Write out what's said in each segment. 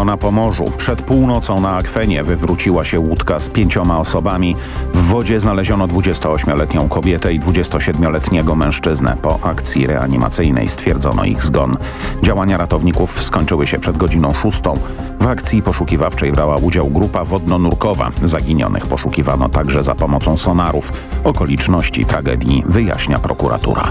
na Pomorzu. Przed północą na Akwenie wywróciła się łódka z 5 osobami. W wodzie znaleziono 28-letnią kobietę i 27-letniego mężczyznę. Po akcji reanimacyjnej stwierdzono ich zgon. Działania ratowników skończyły się przed godziną 6. W akcji poszukiwawczej brała udział grupa wodno-nurkowa. Zaginionych poszukiwano także za pomocą sonarów. Okoliczności tragedii wyjaśnia prokuratura.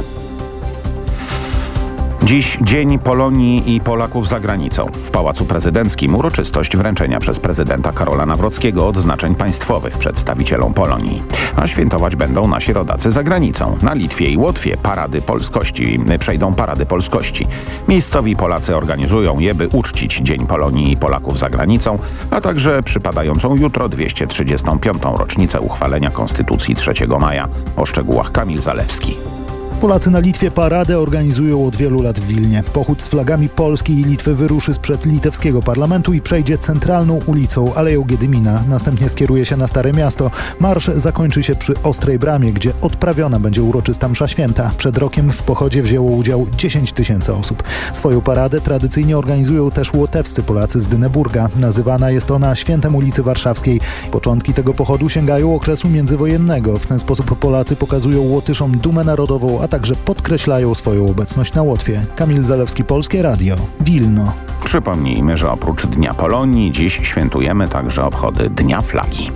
Dziś Dzień Polonii i Polaków za granicą. W Pałacu Prezydenckim uroczystość wręczenia przez prezydenta Karola Nawrockiego odznaczeń państwowych przedstawicielom Polonii. A świętować będą nasi rodacy za granicą. Na Litwie i Łotwie przejdą parady polskości. Miejscowi Polacy organizują je, by uczcić Dzień Polonii i Polaków za granicą, a także przypadającą jutro 235. rocznicę uchwalenia Konstytucji 3 maja. O szczegółach Kamil Zalewski. Polacy na Litwie paradę organizują od wielu lat w Wilnie. Pochód z flagami Polski i Litwy wyruszy sprzed litewskiego parlamentu i przejdzie centralną ulicą Aleją Giedymina. Następnie skieruje się na Stare Miasto. Marsz zakończy się przy Ostrej Bramie, gdzie odprawiona będzie uroczysta msza święta. Przed rokiem w pochodzie wzięło udział 10 000 osób. Swoją paradę tradycyjnie organizują też łotewscy Polacy z Dyneburga. Nazywana jest ona Świętem ulicy Warszawskiej. Początki tego pochodu sięgają okresu międzywojennego. W ten sposób Polacy pokazują Łotyszom dumę narodową, a także podkreślają swoją obecność na Łotwie. Kamil Zalewski, Polskie Radio, Wilno. Przypomnijmy, że oprócz Dnia Polonii dziś świętujemy także obchody Dnia Flagi.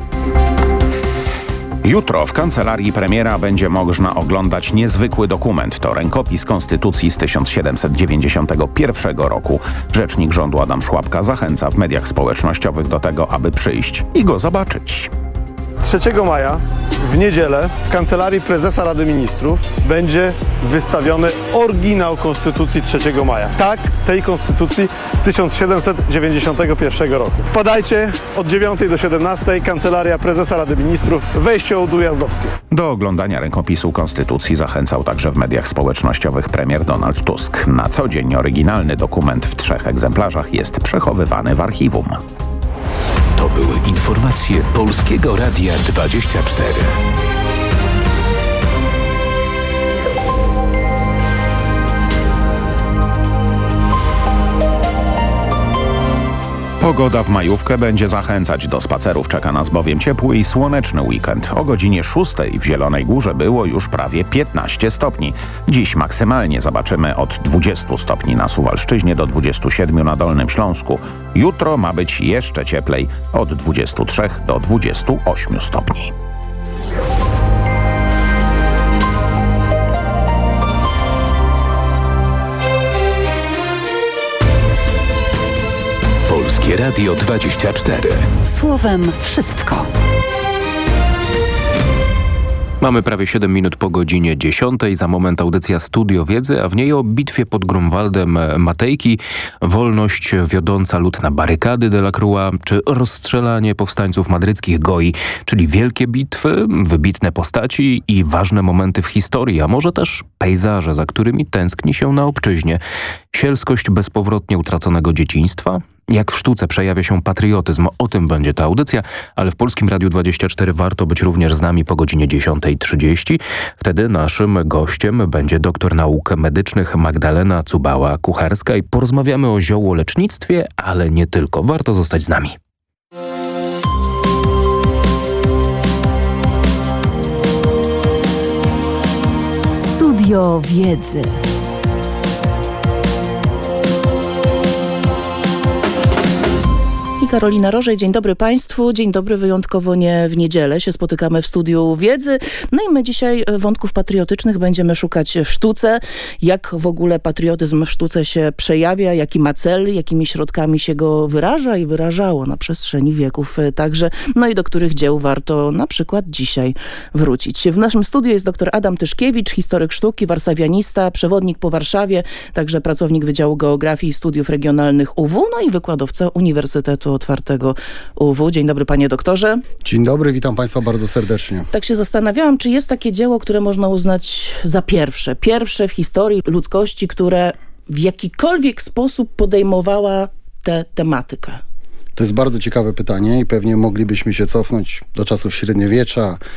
Jutro w kancelarii premiera będzie można oglądać niezwykły dokument. To rękopis Konstytucji z 1791 roku. Rzecznik rządu Adam Szłapka zachęca w mediach społecznościowych do tego, aby przyjść i go zobaczyć. 3 maja w niedzielę w Kancelarii Prezesa Rady Ministrów będzie wystawiony oryginał Konstytucji 3 maja. Tak, tej Konstytucji z 1791 roku. Wpadajcie od 9 do 17, Kancelaria Prezesa Rady Ministrów, wejście od Ujazdowskiej. Do oglądania rękopisu Konstytucji zachęcał także w mediach społecznościowych premier Donald Tusk. Na co dzień oryginalny dokument w 3 egzemplarzach jest przechowywany w archiwum. To były informacje Polskiego Radia 24. Pogoda w majówkę będzie zachęcać do spacerów. Czeka nas bowiem ciepły i słoneczny weekend. O godzinie 6 w Zielonej Górze było już prawie 15 stopni. Dziś maksymalnie zobaczymy od 20 stopni na Suwalszczyźnie do 27 na Dolnym Śląsku. Jutro ma być jeszcze cieplej, od 23 do 28 stopni. Polskie Radio 24. Słowem wszystko. Mamy prawie 7 minut po godzinie 10. Za moment audycja Studio Wiedzy, a w niej o bitwie pod Grunwaldem Matejki, wolność wiodąca lud na barykady Delacroix, czy rozstrzelanie powstańców madryckich Goi, czyli wielkie bitwy, wybitne postaci i ważne momenty w historii, a może też pejzaże, za którymi tęskni się na obczyźnie. Sielskość bezpowrotnie utraconego dzieciństwa. Jak w sztuce przejawia się patriotyzm, o tym będzie ta audycja, ale w Polskim Radiu 24 warto być również z nami po godzinie 10:30. Wtedy naszym gościem będzie doktor nauk medycznych Magdalena Cubała-Kucharska i porozmawiamy o ziołolecznictwie, ale nie tylko. Warto zostać z nami. Studio Wiedzy. Karolina Rożej, dzień dobry Państwu, dzień dobry, wyjątkowo nie w niedzielę się spotykamy w Studiu Wiedzy. No i my dzisiaj wątków patriotycznych będziemy szukać w sztuce, jak w ogóle patriotyzm w sztuce się przejawia, jaki ma cel, jakimi środkami się go wyraża i wyrażało na przestrzeni wieków także, no i do których dzieł warto na przykład dzisiaj wrócić. W naszym studiu jest dr Adam Tyszkiewicz, historyk sztuki, warszawianista, przewodnik po Warszawie, także pracownik Wydziału Geografii i Studiów Regionalnych UW, no i wykładowca Uniwersytetu Otwartego UW. Dzień dobry panie doktorze. Dzień dobry, witam państwa bardzo serdecznie. Tak się zastanawiałam, czy jest takie dzieło, które można uznać za pierwsze w historii ludzkości, które w jakikolwiek sposób podejmowała tę tematykę. To jest bardzo ciekawe pytanie i pewnie moglibyśmy się cofnąć do czasów średniowiecza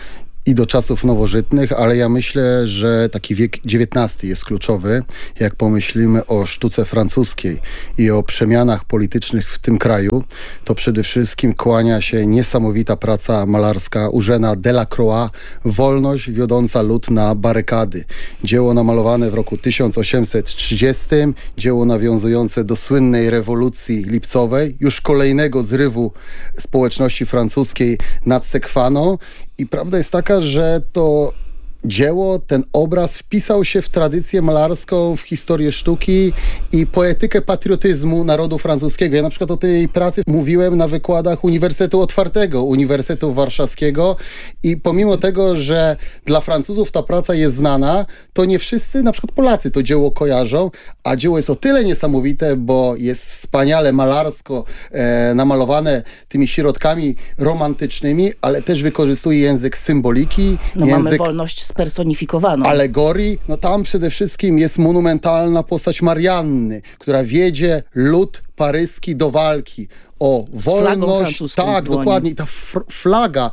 i do czasów nowożytnych, ale ja myślę, że taki wiek XIX jest kluczowy. Jak pomyślimy o sztuce francuskiej i o przemianach politycznych w tym kraju, to przede wszystkim kłania się niesamowita praca malarska Eugène'a Delacroix, Wolność wiodąca lud na barykady. Dzieło namalowane w roku 1830, dzieło nawiązujące do słynnej rewolucji lipcowej, już kolejnego zrywu społeczności francuskiej nad Sekwaną. I prawda jest taka, że to dzieło, ten obraz wpisał się w tradycję malarską, w historię sztuki i poetykę patriotyzmu narodu francuskiego. Ja na przykład o tej pracy mówiłem na wykładach Uniwersytetu Otwartego, Uniwersytetu Warszawskiego i pomimo tego, że dla Francuzów ta praca jest znana, to nie wszyscy, na przykład Polacy, to dzieło kojarzą, a dzieło jest o tyle niesamowite, bo jest wspaniale malarsko namalowane tymi środkami romantycznymi, ale też wykorzystuje język symboliki, Mamy wolność spersonifikowaną. Alegorii. No tam przede wszystkim jest monumentalna postać Marianny, która wiedzie lud paryski do walki o wolność. Tak, dokładnie. I ta flaga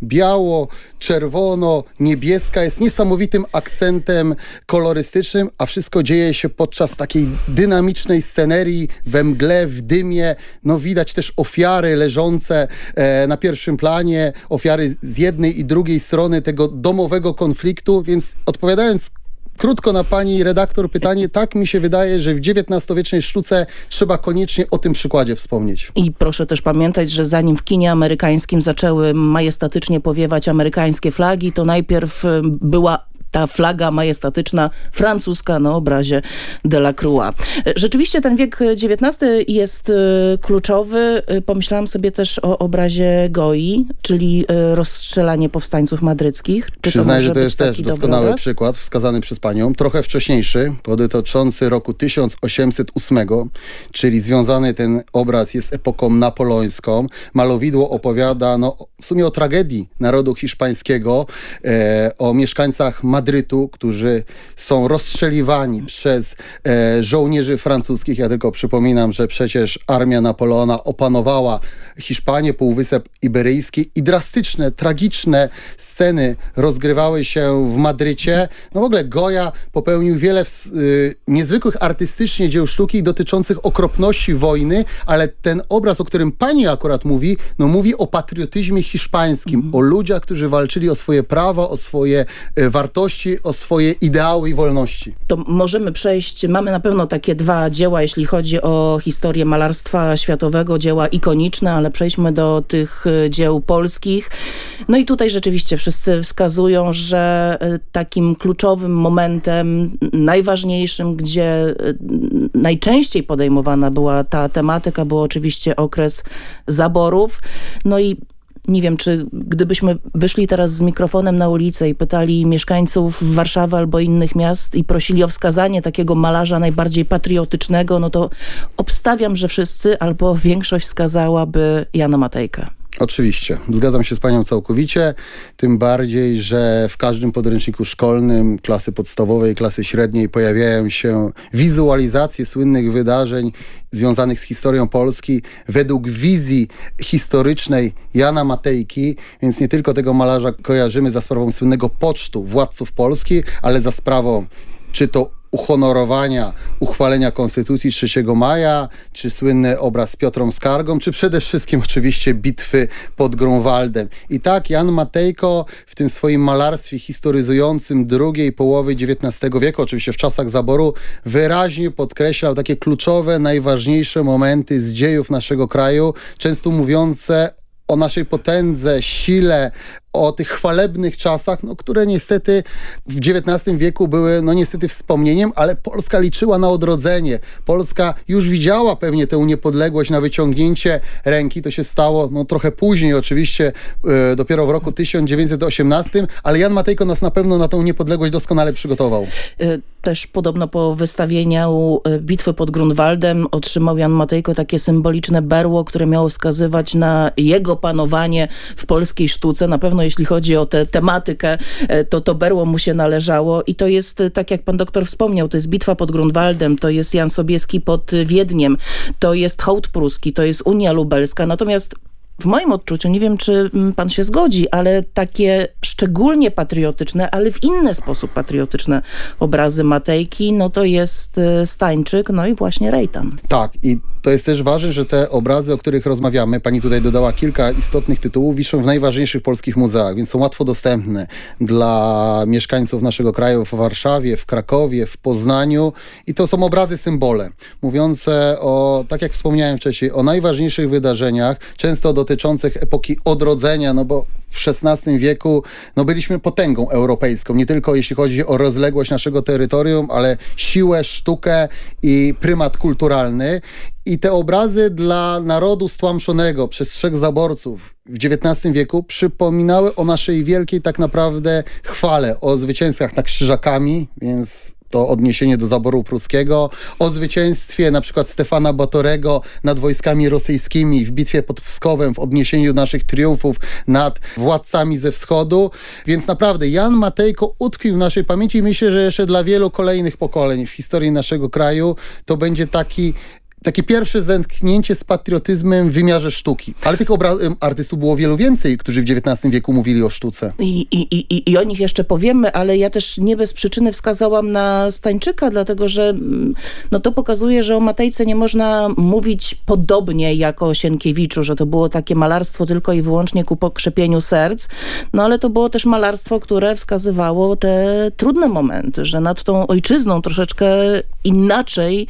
biało-czerwono-niebieska jest niesamowitym akcentem kolorystycznym, a wszystko dzieje się podczas takiej dynamicznej scenerii, we mgle, w dymie. No widać też ofiary leżące na pierwszym planie, ofiary z jednej i drugiej strony tego domowego konfliktu, więc odpowiadając krótko na pani redaktor pytanie, tak mi się wydaje, że w XIX-wiecznej sztuce trzeba koniecznie o tym przykładzie wspomnieć. I proszę też pamiętać, że zanim w kinie amerykańskim zaczęły majestatycznie powiewać amerykańskie flagi, to najpierw była ta flaga majestatyczna francuska na obrazie Delacroix. Rzeczywiście ten wiek XIX jest kluczowy. Pomyślałam sobie też o obrazie Goi, czyli rozstrzelanie powstańców madryckich. Przyznaję, że to jest też doskonały przykład wskazany przez panią. Trochę wcześniejszy, dotyczący roku 1808, czyli związany ten obraz jest epoką napoleońską. Malowidło opowiada w sumie o tragedii narodu hiszpańskiego, o mieszkańcach Madrytu, którzy są rozstrzeliwani przez żołnierzy francuskich. Ja tylko przypominam, że przecież armia Napoleona opanowała Hiszpanię, Półwysep Iberyjski i drastyczne, tragiczne sceny rozgrywały się w Madrycie. No w ogóle Goya popełnił wiele niezwykłych artystycznie dzieł sztuki dotyczących okropności wojny, ale ten obraz, o którym pani akurat mówi, mówi o patriotyzmie hiszpańskim, o ludziach, którzy walczyli o swoje prawa, o swoje wartości, o swoje ideały i wolności. To możemy przejść, mamy na pewno takie dwa dzieła, jeśli chodzi o historię malarstwa światowego, dzieła ikoniczne, ale przejdźmy do tych dzieł polskich. No i tutaj rzeczywiście wszyscy wskazują, że takim kluczowym momentem, najważniejszym, gdzie najczęściej podejmowana była ta tematyka, był oczywiście okres zaborów. No i nie wiem, czy gdybyśmy wyszli teraz z mikrofonem na ulicę i pytali mieszkańców Warszawy albo innych miast i prosili o wskazanie takiego malarza najbardziej patriotycznego, no to obstawiam, że wszyscy albo większość wskazałaby Jana Matejkę. Oczywiście. Zgadzam się z panią całkowicie. Tym bardziej, że w każdym podręczniku szkolnym klasy podstawowej, klasy średniej pojawiają się wizualizacje słynnych wydarzeń związanych z historią Polski według wizji historycznej Jana Matejki, więc nie tylko tego malarza kojarzymy za sprawą słynnego pocztu władców Polski, ale za sprawą czy to uhonorowania, uchwalenia Konstytucji 3 maja, czy słynny obraz z Piotrą Skargą, czy przede wszystkim oczywiście bitwy pod Grunwaldem. I tak Jan Matejko w tym swoim malarstwie historyzującym drugiej połowy XIX wieku, oczywiście w czasach zaboru, wyraźnie podkreślał takie kluczowe, najważniejsze momenty z dziejów naszego kraju, często mówiące o naszej potędze, sile, o tych chwalebnych czasach, które niestety w XIX wieku były niestety wspomnieniem, ale Polska liczyła na odrodzenie. Polska już widziała pewnie tę niepodległość na wyciągnięcie ręki. To się stało trochę później oczywiście, dopiero w roku 1918, ale Jan Matejko nas na pewno na tę niepodległość doskonale przygotował. Też podobno po wystawieniu bitwy pod Grunwaldem otrzymał Jan Matejko takie symboliczne berło, które miało wskazywać na jego panowanie w polskiej sztuce. Na pewno jeśli chodzi o tę tematykę, to berło mu się należało i to jest, tak jak pan doktor wspomniał, to jest bitwa pod Grunwaldem, to jest Jan Sobieski pod Wiedniem, to jest hołd pruski, to jest Unia Lubelska. Natomiast w moim odczuciu, nie wiem, czy pan się zgodzi, ale takie szczególnie patriotyczne, ale w inny sposób patriotyczne obrazy Matejki, no to jest Stańczyk, no i właśnie Rejtan. Tak, i to jest też ważne, że te obrazy, o których rozmawiamy, pani tutaj dodała kilka istotnych tytułów, wiszą w najważniejszych polskich muzeach, więc są łatwo dostępne dla mieszkańców naszego kraju w Warszawie, w Krakowie, w Poznaniu i to są obrazy symbole, mówiące o, tak jak wspomniałem wcześniej, o najważniejszych wydarzeniach, często dotyczących epoki odrodzenia, no bo w XVI wieku byliśmy potęgą europejską, nie tylko jeśli chodzi o rozległość naszego terytorium, ale siłę, sztukę i prymat kulturalny. I te obrazy dla narodu stłamszonego przez 3 zaborców w XIX wieku przypominały o naszej wielkiej tak naprawdę chwale, o zwycięstwach nad Krzyżakami, więc to odniesienie do zaboru pruskiego, o zwycięstwie na przykład Stefana Batorego nad wojskami rosyjskimi w bitwie pod Pskowem w odniesieniu do naszych triumfów nad władcami ze wschodu. Więc naprawdę Jan Matejko utkwił w naszej pamięci i myślę, że jeszcze dla wielu kolejnych pokoleń w historii naszego kraju to będzie takie pierwsze zetknięcie z patriotyzmem w wymiarze sztuki. Ale tych artystów było wielu więcej, którzy w XIX wieku mówili o sztuce. I o nich jeszcze powiemy, ale ja też nie bez przyczyny wskazałam na Stańczyka, dlatego że to pokazuje, że o Matejce nie można mówić podobnie jak o Sienkiewiczu, że to było takie malarstwo tylko i wyłącznie ku pokrzepieniu serc, ale to było też malarstwo, które wskazywało te trudne momenty, że nad tą ojczyzną troszeczkę inaczej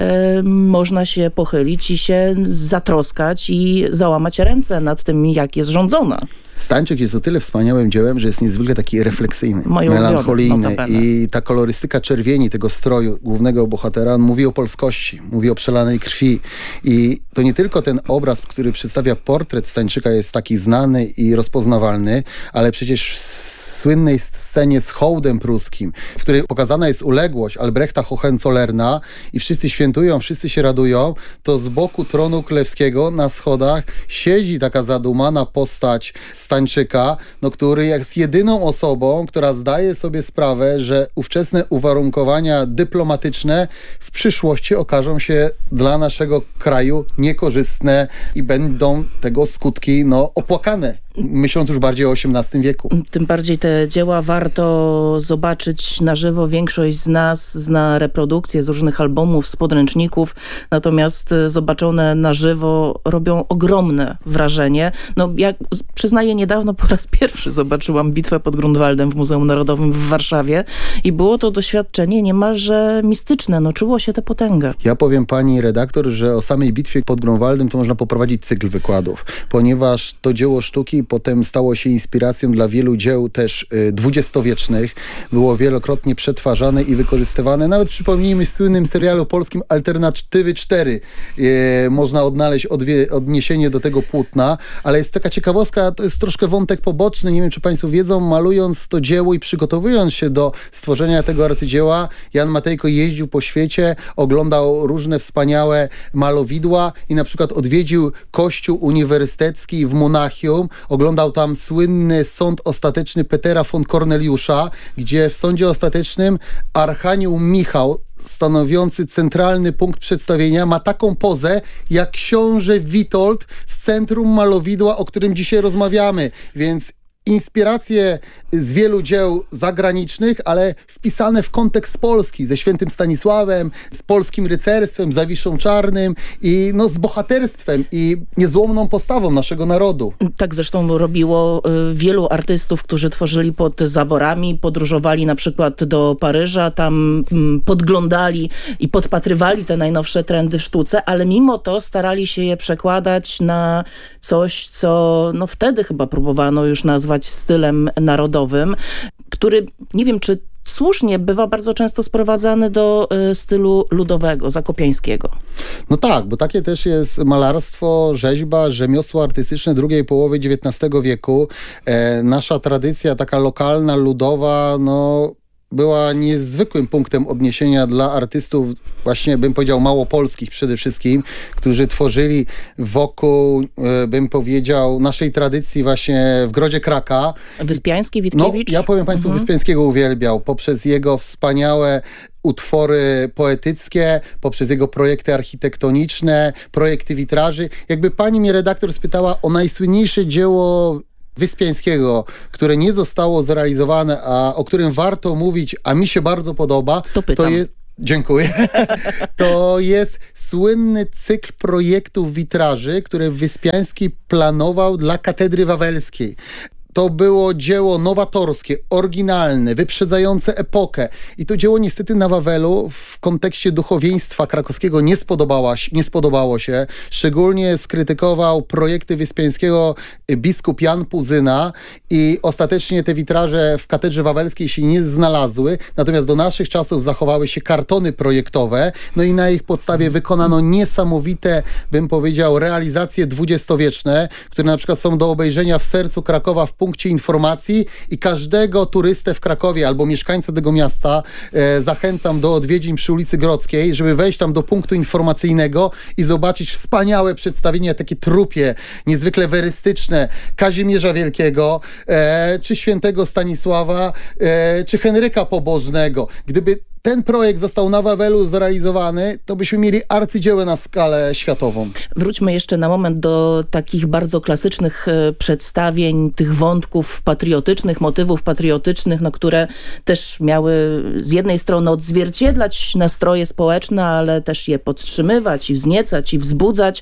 można się pochylić i się zatroskać i załamać ręce nad tym, jak jest rządzona. Stańczyk jest o tyle wspaniałym dziełem, że jest niezwykle taki refleksyjny, melancholijny i ta kolorystyka czerwieni tego stroju głównego bohatera, on mówi o polskości, mówi o przelanej krwi i to nie tylko ten obraz, który przedstawia portret Stańczyka jest taki znany i rozpoznawalny, ale przecież w słynnej scenie z hołdem pruskim, w której pokazana jest uległość Albrechta Hohenzollerna i wszyscy świętują, wszyscy się radują, to z boku tronu królewskiego na schodach siedzi taka zadumana postać Stańczyka, który jest jedyną osobą, która zdaje sobie sprawę, że ówczesne uwarunkowania dyplomatyczne w przyszłości okażą się dla naszego kraju niekorzystne i będą tego skutki opłakane. Myśląc już bardziej o XVIII wieku. Tym bardziej te dzieła warto zobaczyć na żywo. Większość z nas zna reprodukcje z różnych albumów, z podręczników, natomiast zobaczone na żywo robią ogromne wrażenie. Ja przyznaję, niedawno po raz pierwszy zobaczyłam Bitwę pod Grunwaldem w Muzeum Narodowym w Warszawie i było to doświadczenie niemalże mistyczne. Czuło się tę potęgę. Ja powiem pani redaktor, że o samej Bitwie pod Grunwaldem to można poprowadzić cykl wykładów, ponieważ to dzieło sztuki potem stało się inspiracją dla wielu dzieł też dwudziestowiecznych. Było wielokrotnie przetwarzane i wykorzystywane. Nawet przypomnijmy w słynnym serialu polskim Alternatywy 4. Można odnaleźć odniesienie do tego płótna, ale jest taka ciekawostka, to jest troszkę wątek poboczny, nie wiem czy państwo wiedzą, malując to dzieło i przygotowując się do stworzenia tego arcydzieła, Jan Matejko jeździł po świecie, oglądał różne wspaniałe malowidła i na przykład odwiedził kościół uniwersytecki w Monachium, oglądał tam słynny sąd ostateczny Petera von Corneliusza, gdzie w sądzie ostatecznym Archanioł Michał, stanowiący centralny punkt przedstawienia, ma taką pozę jak książę Witold w centrum malowidła, o którym dzisiaj rozmawiamy. Więc inspiracje z wielu dzieł zagranicznych, ale wpisane w kontekst polski, ze świętym Stanisławem, z polskim rycerstwem, Zawiszą Czarnym i z bohaterstwem i niezłomną postawą naszego narodu. Tak zresztą robiło wielu artystów, którzy tworzyli pod zaborami, podróżowali na przykład do Paryża, tam podglądali i podpatrywali te najnowsze trendy w sztuce, ale mimo to starali się je przekładać na coś, co wtedy chyba próbowano już nazwać stylem narodowym, który, nie wiem czy słusznie, bywa bardzo często sprowadzany do stylu ludowego, zakopiańskiego. Tak, bo takie też jest malarstwo, rzeźba, rzemiosło artystyczne drugiej połowy XIX wieku. Nasza tradycja taka lokalna, ludowa, była niezwykłym punktem odniesienia dla artystów, właśnie bym powiedział małopolskich przede wszystkim, którzy tworzyli wokół, bym powiedział, naszej tradycji właśnie w Grodzie Kraka. Wyspiański, Witkiewicz? Ja powiem państwu, Wyspiańskiego uwielbiał poprzez jego wspaniałe utwory poetyckie, poprzez jego projekty architektoniczne, projekty witraży. Jakby pani mnie redaktor spytała o najsłynniejsze dzieło Wyspiańskiego, które nie zostało zrealizowane, a o którym warto mówić, a mi się bardzo podoba, to jest... Dziękuję. To jest słynny cykl projektów witraży, które Wyspiański planował dla Katedry Wawelskiej. To było dzieło nowatorskie, oryginalne, wyprzedzające epokę. I to dzieło niestety na Wawelu w kontekście duchowieństwa krakowskiego nie spodobało się. Szczególnie skrytykował projekty Wyspiańskiego biskup Jan Puzyna i ostatecznie te witraże w Katedrze Wawelskiej się nie znalazły. Natomiast do naszych czasów zachowały się kartony projektowe. No i na ich podstawie wykonano niesamowite, bym powiedział, realizacje dwudziestowieczne, które na przykład są do obejrzenia w sercu Krakowa w punkcie informacji i każdego turystę w Krakowie albo mieszkańca tego miasta zachęcam do odwiedzin przy ulicy Grodzkiej, żeby wejść tam do punktu informacyjnego i zobaczyć wspaniałe przedstawienia, takie trupie, niezwykle werystyczne Kazimierza Wielkiego, czy świętego Stanisława, czy Henryka Pobożnego. Gdyby ten projekt został na Wawelu zrealizowany, to byśmy mieli arcydzieło na skalę światową. Wróćmy jeszcze na moment do takich bardzo klasycznych przedstawień, tych wątków patriotycznych, motywów patriotycznych, no, które też miały z jednej strony odzwierciedlać nastroje społeczne, ale też je podtrzymywać i wzniecać i wzbudzać.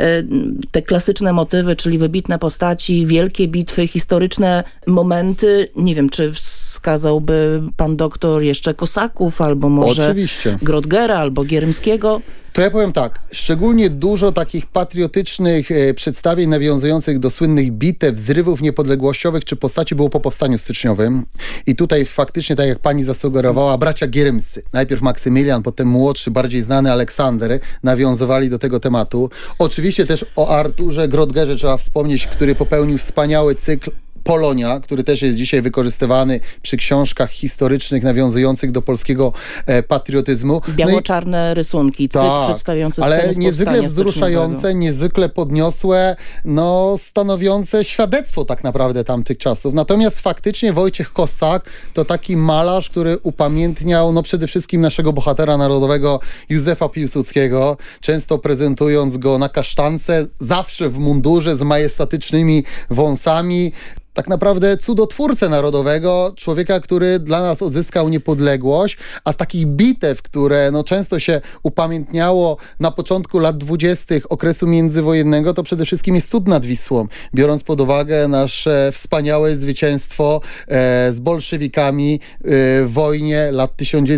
Te klasyczne motywy, czyli wybitne postaci, wielkie bitwy, historyczne momenty. Nie wiem, czy wskazałby pan doktor jeszcze Kosaków, albo może Oczywiście. Grodgera, albo Gierymskiego. To ja powiem tak, szczególnie dużo takich patriotycznych przedstawień nawiązujących do słynnych bitew, zrywów niepodległościowych czy postaci było po powstaniu styczniowym. I tutaj faktycznie, tak jak pani zasugerowała, bracia Gierymscy, najpierw Maksymilian, potem młodszy, bardziej znany Aleksander, nawiązywali do tego tematu. Oczywiście też o Arturze Grodgerze trzeba wspomnieć, który popełnił wspaniały cykl Polonia, który też jest dzisiaj wykorzystywany przy książkach historycznych nawiązujących do polskiego patriotyzmu. Biało-czarne rysunki, cykl przedstawiający sceny z powstania niezwykle wzruszające, niezwykle podniosłe, no stanowiące świadectwo tak naprawdę tamtych czasów. Natomiast faktycznie Wojciech Kossak to taki malarz, który upamiętniał no przede wszystkim naszego bohatera narodowego Józefa Piłsudskiego, często prezentując go na kasztance, zawsze w mundurze z majestatycznymi wąsami. Tak naprawdę cudotwórcę narodowego, człowieka, który dla nas odzyskał niepodległość, a z takich bitew, które no często się upamiętniało na początku lat 20. okresu międzywojennego, to przede wszystkim jest Cud nad Wisłą, biorąc pod uwagę nasze wspaniałe zwycięstwo z bolszewikami w wojnie lat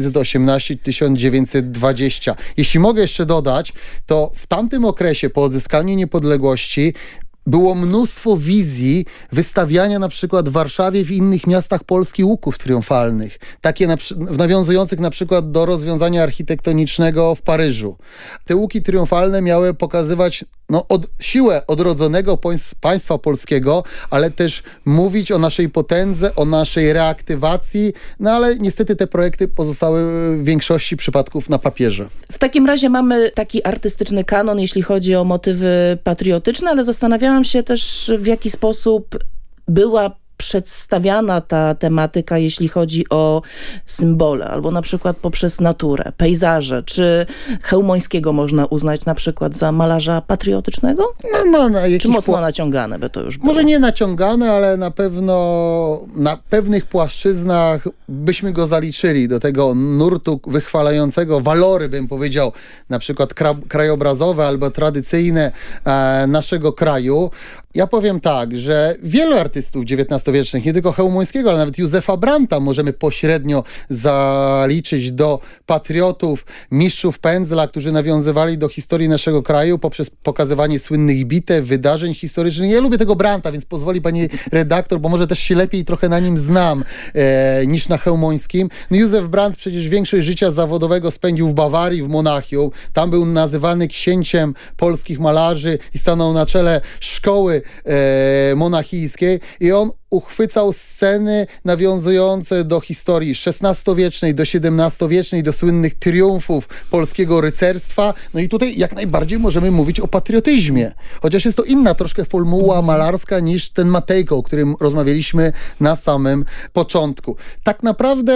1918-1920. Jeśli mogę jeszcze dodać, to w tamtym okresie po odzyskaniu niepodległości było mnóstwo wizji wystawiania na przykład w Warszawie, w innych miastach Polski łuków triumfalnych. Takie nawiązujących na przykład do rozwiązania architektonicznego w Paryżu. Te łuki triumfalne miały pokazywać siłę odrodzonego państwa polskiego, ale też mówić o naszej potędze, o naszej reaktywacji, no ale niestety te projekty pozostały w większości przypadków na papierze. W takim razie mamy taki artystyczny kanon, jeśli chodzi o motywy patriotyczne, ale zastanawiałam się też, w jaki sposób była przedstawiana ta tematyka, jeśli chodzi o symbole, albo na przykład poprzez naturę, pejzaże. Czy Chełmońskiego można uznać na przykład za malarza patriotycznego? Czy mocno naciągane by to już było? Może nie naciągane, ale na pewno na pewnych płaszczyznach byśmy go zaliczyli do tego nurtu wychwalającego walory, bym powiedział, na przykład krajobrazowe albo tradycyjne naszego kraju. Ja powiem tak, że wielu artystów XIX-wiecznych, nie tylko Chełmońskiego, ale nawet Józefa Brandta możemy pośrednio zaliczyć do patriotów, mistrzów pędzla, którzy nawiązywali do historii naszego kraju poprzez pokazywanie słynnych bitew, wydarzeń historycznych. Ja lubię tego Brandta, więc pozwoli pani redaktor, bo może też się lepiej trochę na nim znam niż na Chełmońskim. No Józef Brandt przecież większość życia zawodowego spędził w Bawarii, w Monachium. Tam był nazywany księciem polskich malarzy i stanął na czele szkoły monachijskiej i on uchwycał sceny nawiązujące do historii XVI-wiecznej, do XVII-wiecznej, do słynnych triumfów polskiego rycerstwa. No i tutaj jak najbardziej możemy mówić o patriotyzmie. Chociaż jest to inna troszkę formuła malarska niż ten Matejko, o którym rozmawialiśmy na samym początku. Tak naprawdę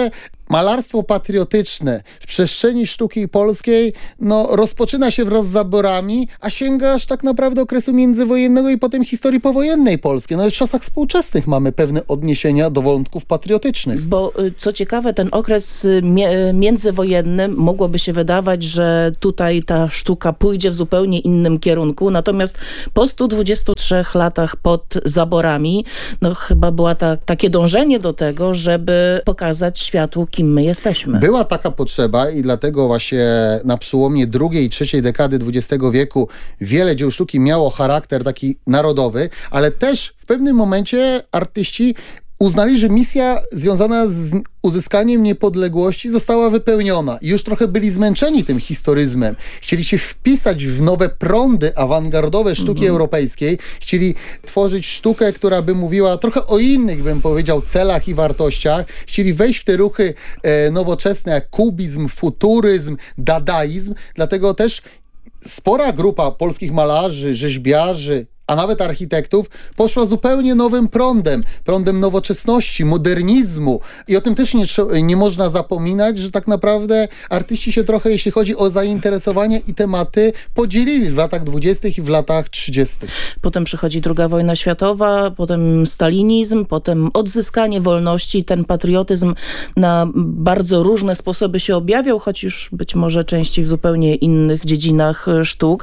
malarstwo patriotyczne w przestrzeni sztuki polskiej rozpoczyna się wraz z zaborami, a sięga aż tak naprawdę okresu międzywojennego i potem historii powojennej polskiej. W czasach współczesnych mamy pewne odniesienia do wątków patriotycznych. Bo co ciekawe, ten okres międzywojenny mogłoby się wydawać, że tutaj ta sztuka pójdzie w zupełnie innym kierunku, natomiast po 123 latach pod zaborami, chyba była takie dążenie do tego, żeby pokazać światu, kim my jesteśmy. Była taka potrzeba i dlatego właśnie na przełomie drugiej i trzeciej dekady XX wieku wiele dzieł sztuki miało charakter taki narodowy, ale też w pewnym momencie artyści uznali, że misja związana z uzyskaniem niepodległości została wypełniona. I już trochę byli zmęczeni tym historyzmem. Chcieli się wpisać w nowe prądy awangardowe sztuki europejskiej. Chcieli tworzyć sztukę, która by mówiła trochę o innych, bym powiedział, celach i wartościach. Chcieli wejść w te ruchy nowoczesne jak kubizm, futuryzm, dadaizm. Dlatego też spora grupa polskich malarzy, rzeźbiarzy, a nawet architektów, poszła zupełnie nowym prądem nowoczesności, modernizmu. I o tym też nie można zapominać, że tak naprawdę artyści się trochę, jeśli chodzi o zainteresowania i tematy, podzielili w latach 20. i w latach 30. Potem przychodzi II wojna światowa, potem stalinizm, potem odzyskanie wolności. Ten patriotyzm na bardzo różne sposoby się objawiał, choć już być może częściej w zupełnie innych dziedzinach sztuk.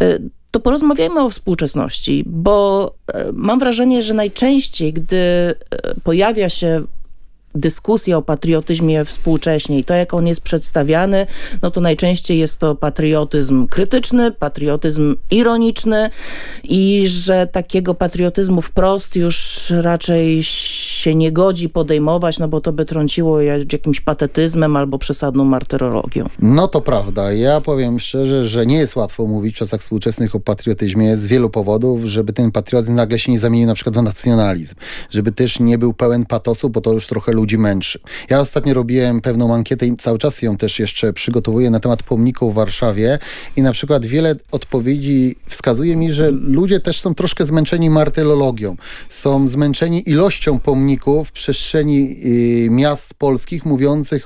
To porozmawiajmy o współczesności, bo mam wrażenie, że najczęściej, gdy pojawia się dyskusja o patriotyzmie współcześnie i to, jak on jest przedstawiany, to najczęściej jest to patriotyzm krytyczny, patriotyzm ironiczny i że takiego patriotyzmu wprost już raczej się nie godzi podejmować, bo to by trąciło jakimś patetyzmem albo przesadną martyrologią. To prawda. Ja powiem szczerze, że nie jest łatwo mówić w czasach współczesnych o patriotyzmie z wielu powodów, żeby ten patriotyzm nagle się nie zamienił na przykład w nacjonalizm, żeby też nie był pełen patosu, bo to już trochę ludzi męczy. Ja ostatnio robiłem pewną ankietę i cały czas ją też jeszcze przygotowuję na temat pomników w Warszawie i na przykład wiele odpowiedzi wskazuje mi, że ludzie też są troszkę zmęczeni martyrologią. Są zmęczeni ilością pomników w przestrzeni miast polskich mówiących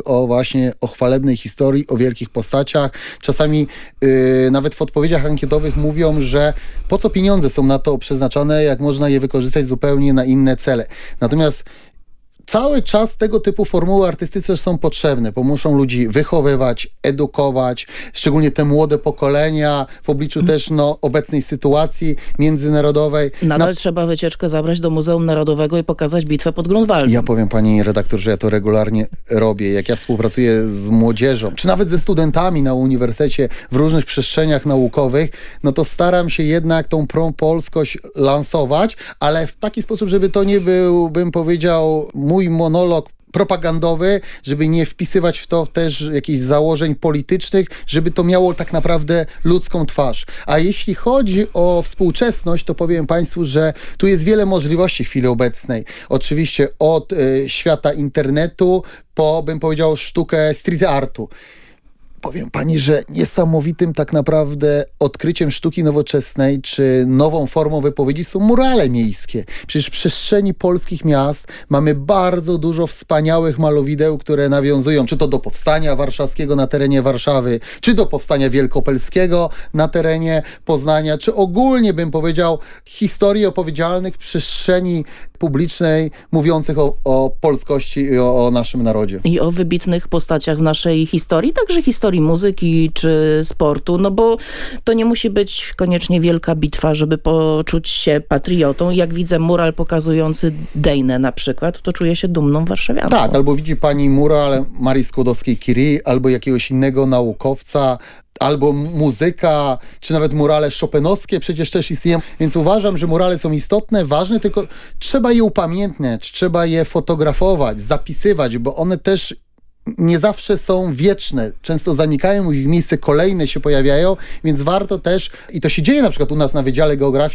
o chwalebnej historii, o wielkich postaciach. Czasami nawet w odpowiedziach ankietowych mówią, że po co pieniądze są na to przeznaczone, jak można je wykorzystać zupełnie na inne cele. Natomiast cały czas tego typu formuły artystyczne są potrzebne, bo muszą ludzi wychowywać, edukować, szczególnie te młode pokolenia w obliczu też obecnej sytuacji międzynarodowej. Nadal trzeba wycieczkę zabrać do Muzeum Narodowego i pokazać bitwę pod Grunwaldem. Ja powiem pani redaktor, że ja to regularnie robię. Jak ja współpracuję z młodzieżą, czy nawet ze studentami na uniwersytecie w różnych przestrzeniach naukowych, to staram się jednak tą propolskość lansować, ale w taki sposób, żeby to nie był, bym powiedział, mój monolog propagandowy, żeby nie wpisywać w to też jakichś założeń politycznych, żeby to miało tak naprawdę ludzką twarz. A jeśli chodzi o współczesność, to powiem państwu, że tu jest wiele możliwości w chwili obecnej. Oczywiście od świata internetu po, bym powiedział, sztukę street artu. Powiem pani, że niesamowitym tak naprawdę odkryciem sztuki nowoczesnej, czy nową formą wypowiedzi są murale miejskie. Przecież w przestrzeni polskich miast mamy bardzo dużo wspaniałych malowideł, które nawiązują czy to do powstania warszawskiego na terenie Warszawy, czy do powstania wielkopolskiego na terenie Poznania, czy ogólnie bym powiedział historii opowiedzialnych w przestrzeni publicznej, mówiących o polskości i o naszym narodzie. I o wybitnych postaciach w naszej historii, także historii muzyki czy sportu, bo to nie musi być koniecznie wielka bitwa, żeby poczuć się patriotą. Jak widzę mural pokazujący Dejnę na przykład, to czuję się dumną warszawianką. Tak, albo widzi pani mural Marii Skłodowskiej-Curie, albo jakiegoś innego naukowca, albo muzyka, czy nawet murale chopinowskie przecież też istnieją. Więc uważam, że murale są istotne, ważne, tylko trzeba je upamiętniać, trzeba je fotografować, zapisywać, bo one też nie zawsze są wieczne. Często zanikają, ich miejsce kolejne się pojawiają, więc warto też, i to się dzieje na przykład u nas na Wydziale Geografii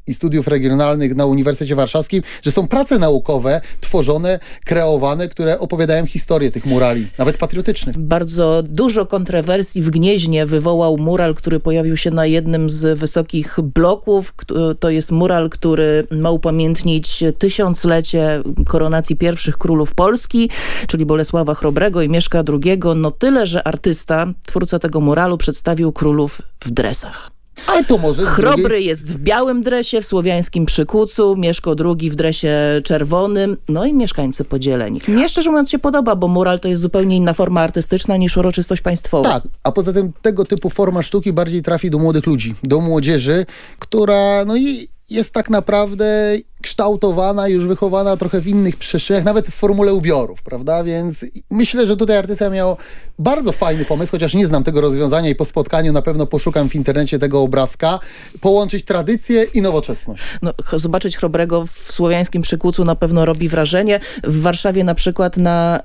i Studiów Regionalnych na Uniwersytecie Warszawskim, że są prace naukowe tworzone, kreowane, które opowiadają historię tych murali, nawet patriotycznych. Bardzo dużo kontrowersji w Gnieźnie wywołał mural, który pojawił się na jednym z wysokich bloków. To jest mural, który ma upamiętnić 1000-lecie koronacji pierwszych królów Polski, czyli Bolesława Chrobrego i Mieszka II. No tyle, że artysta, twórca tego muralu, przedstawił królów w dresach. Ale to może Chrobry jest w białym dresie, w słowiańskim przykucu, Mieszko II w dresie czerwonym, no i mieszkańcy podzieleni. Mnie szczerze mówiąc się podoba, bo mural to jest zupełnie inna forma artystyczna niż uroczystość państwowa. Tak, a poza tym tego typu forma sztuki bardziej trafi do młodych ludzi, do młodzieży, która jest tak naprawdę kształtowana, już wychowana trochę w innych przestrzeniach, nawet w formule ubiorów, prawda? Więc myślę, że tutaj artysta miał bardzo fajny pomysł, chociaż nie znam tego rozwiązania i po spotkaniu na pewno poszukam w internecie tego obrazka, połączyć tradycję i nowoczesność. No, zobaczyć Chrobrego w słowiańskim przykucu na pewno robi wrażenie. W Warszawie na przykład na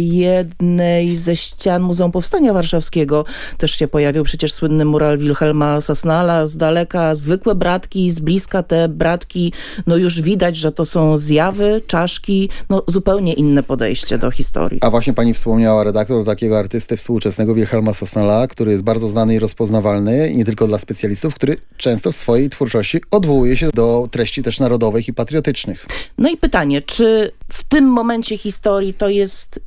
jednej ze ścian Muzeum Powstania Warszawskiego też się pojawił przecież słynny mural Wilhelma Sasnala. Z daleka zwykłe bratki, z bliska te bratki, no już widać, że to są zjawy, czaszki, no zupełnie inne podejście do historii. A właśnie pani wspomniała redaktor takiego artysty współczesnego Wilhelma Sasnala, który jest bardzo znany i rozpoznawalny, nie tylko dla specjalistów, który często w swojej twórczości odwołuje się do treści też narodowych i patriotycznych. No i pytanie, czy w tym momencie historii to jest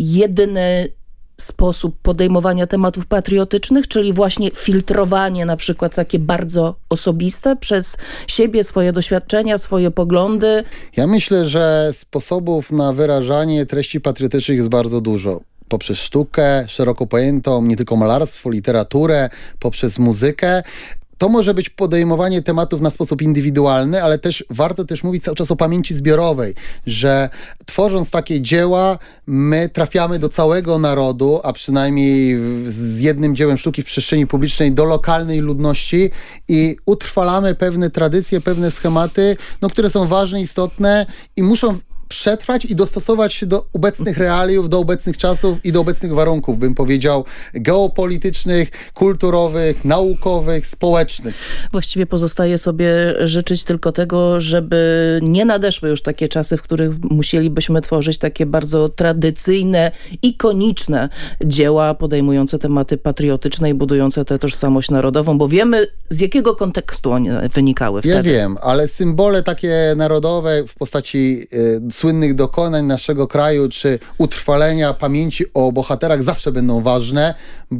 jedyny sposób podejmowania tematów patriotycznych, czyli właśnie filtrowanie na przykład takie bardzo osobiste przez siebie, swoje doświadczenia, swoje poglądy? Ja myślę, że sposobów na wyrażanie treści patriotycznych jest bardzo dużo. Poprzez sztukę szeroko pojętą, nie tylko malarstwo, literaturę, poprzez muzykę. To może być podejmowanie tematów na sposób indywidualny, ale też warto też mówić cały czas o pamięci zbiorowej, że tworząc takie dzieła, my trafiamy do całego narodu, a przynajmniej z jednym dziełem sztuki w przestrzeni publicznej do lokalnej ludności i utrwalamy pewne tradycje, pewne schematy, które są ważne, istotne i muszą przetrwać i dostosować się do obecnych realiów, do obecnych czasów i do obecnych warunków, bym powiedział, geopolitycznych, kulturowych, naukowych, społecznych. Właściwie pozostaje sobie życzyć tylko tego, żeby nie nadeszły już takie czasy, w których musielibyśmy tworzyć takie bardzo tradycyjne, ikoniczne dzieła podejmujące tematy patriotyczne i budujące tę tożsamość narodową, bo wiemy, z jakiego kontekstu one wynikały wtedy. Ja wiem, ale symbole takie narodowe w postaci słynnych dokonań naszego kraju, czy utrwalenia pamięci o bohaterach zawsze będą ważne,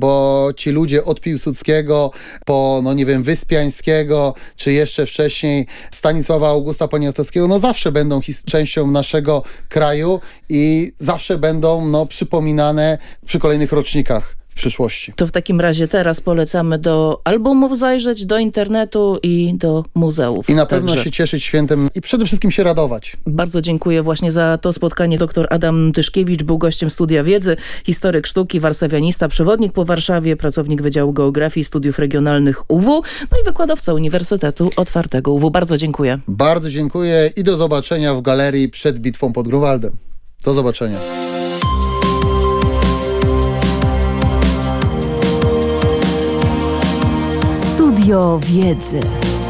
bo ci ludzie od Piłsudskiego po, Wyspiańskiego, czy jeszcze wcześniej Stanisława Augusta Poniatowskiego, zawsze będą częścią naszego kraju i zawsze będą przypominane przy kolejnych rocznikach w przyszłości. To w takim razie teraz polecamy do albumów zajrzeć, do internetu i do muzeów. I na pewno się cieszyć świętem i przede wszystkim się radować. Bardzo dziękuję właśnie za to spotkanie. Dr Adam Tyszkiewicz był gościem Studia Wiedzy, historyk sztuki, warszawianista, przewodnik po Warszawie, pracownik Wydziału Geografii i Studiów Regionalnych UW, i wykładowca Uniwersytetu Otwartego UW. Bardzo dziękuję. Bardzo dziękuję i do zobaczenia w galerii przed bitwą pod Grunwaldem. Do zobaczenia. Studio Wiedzy.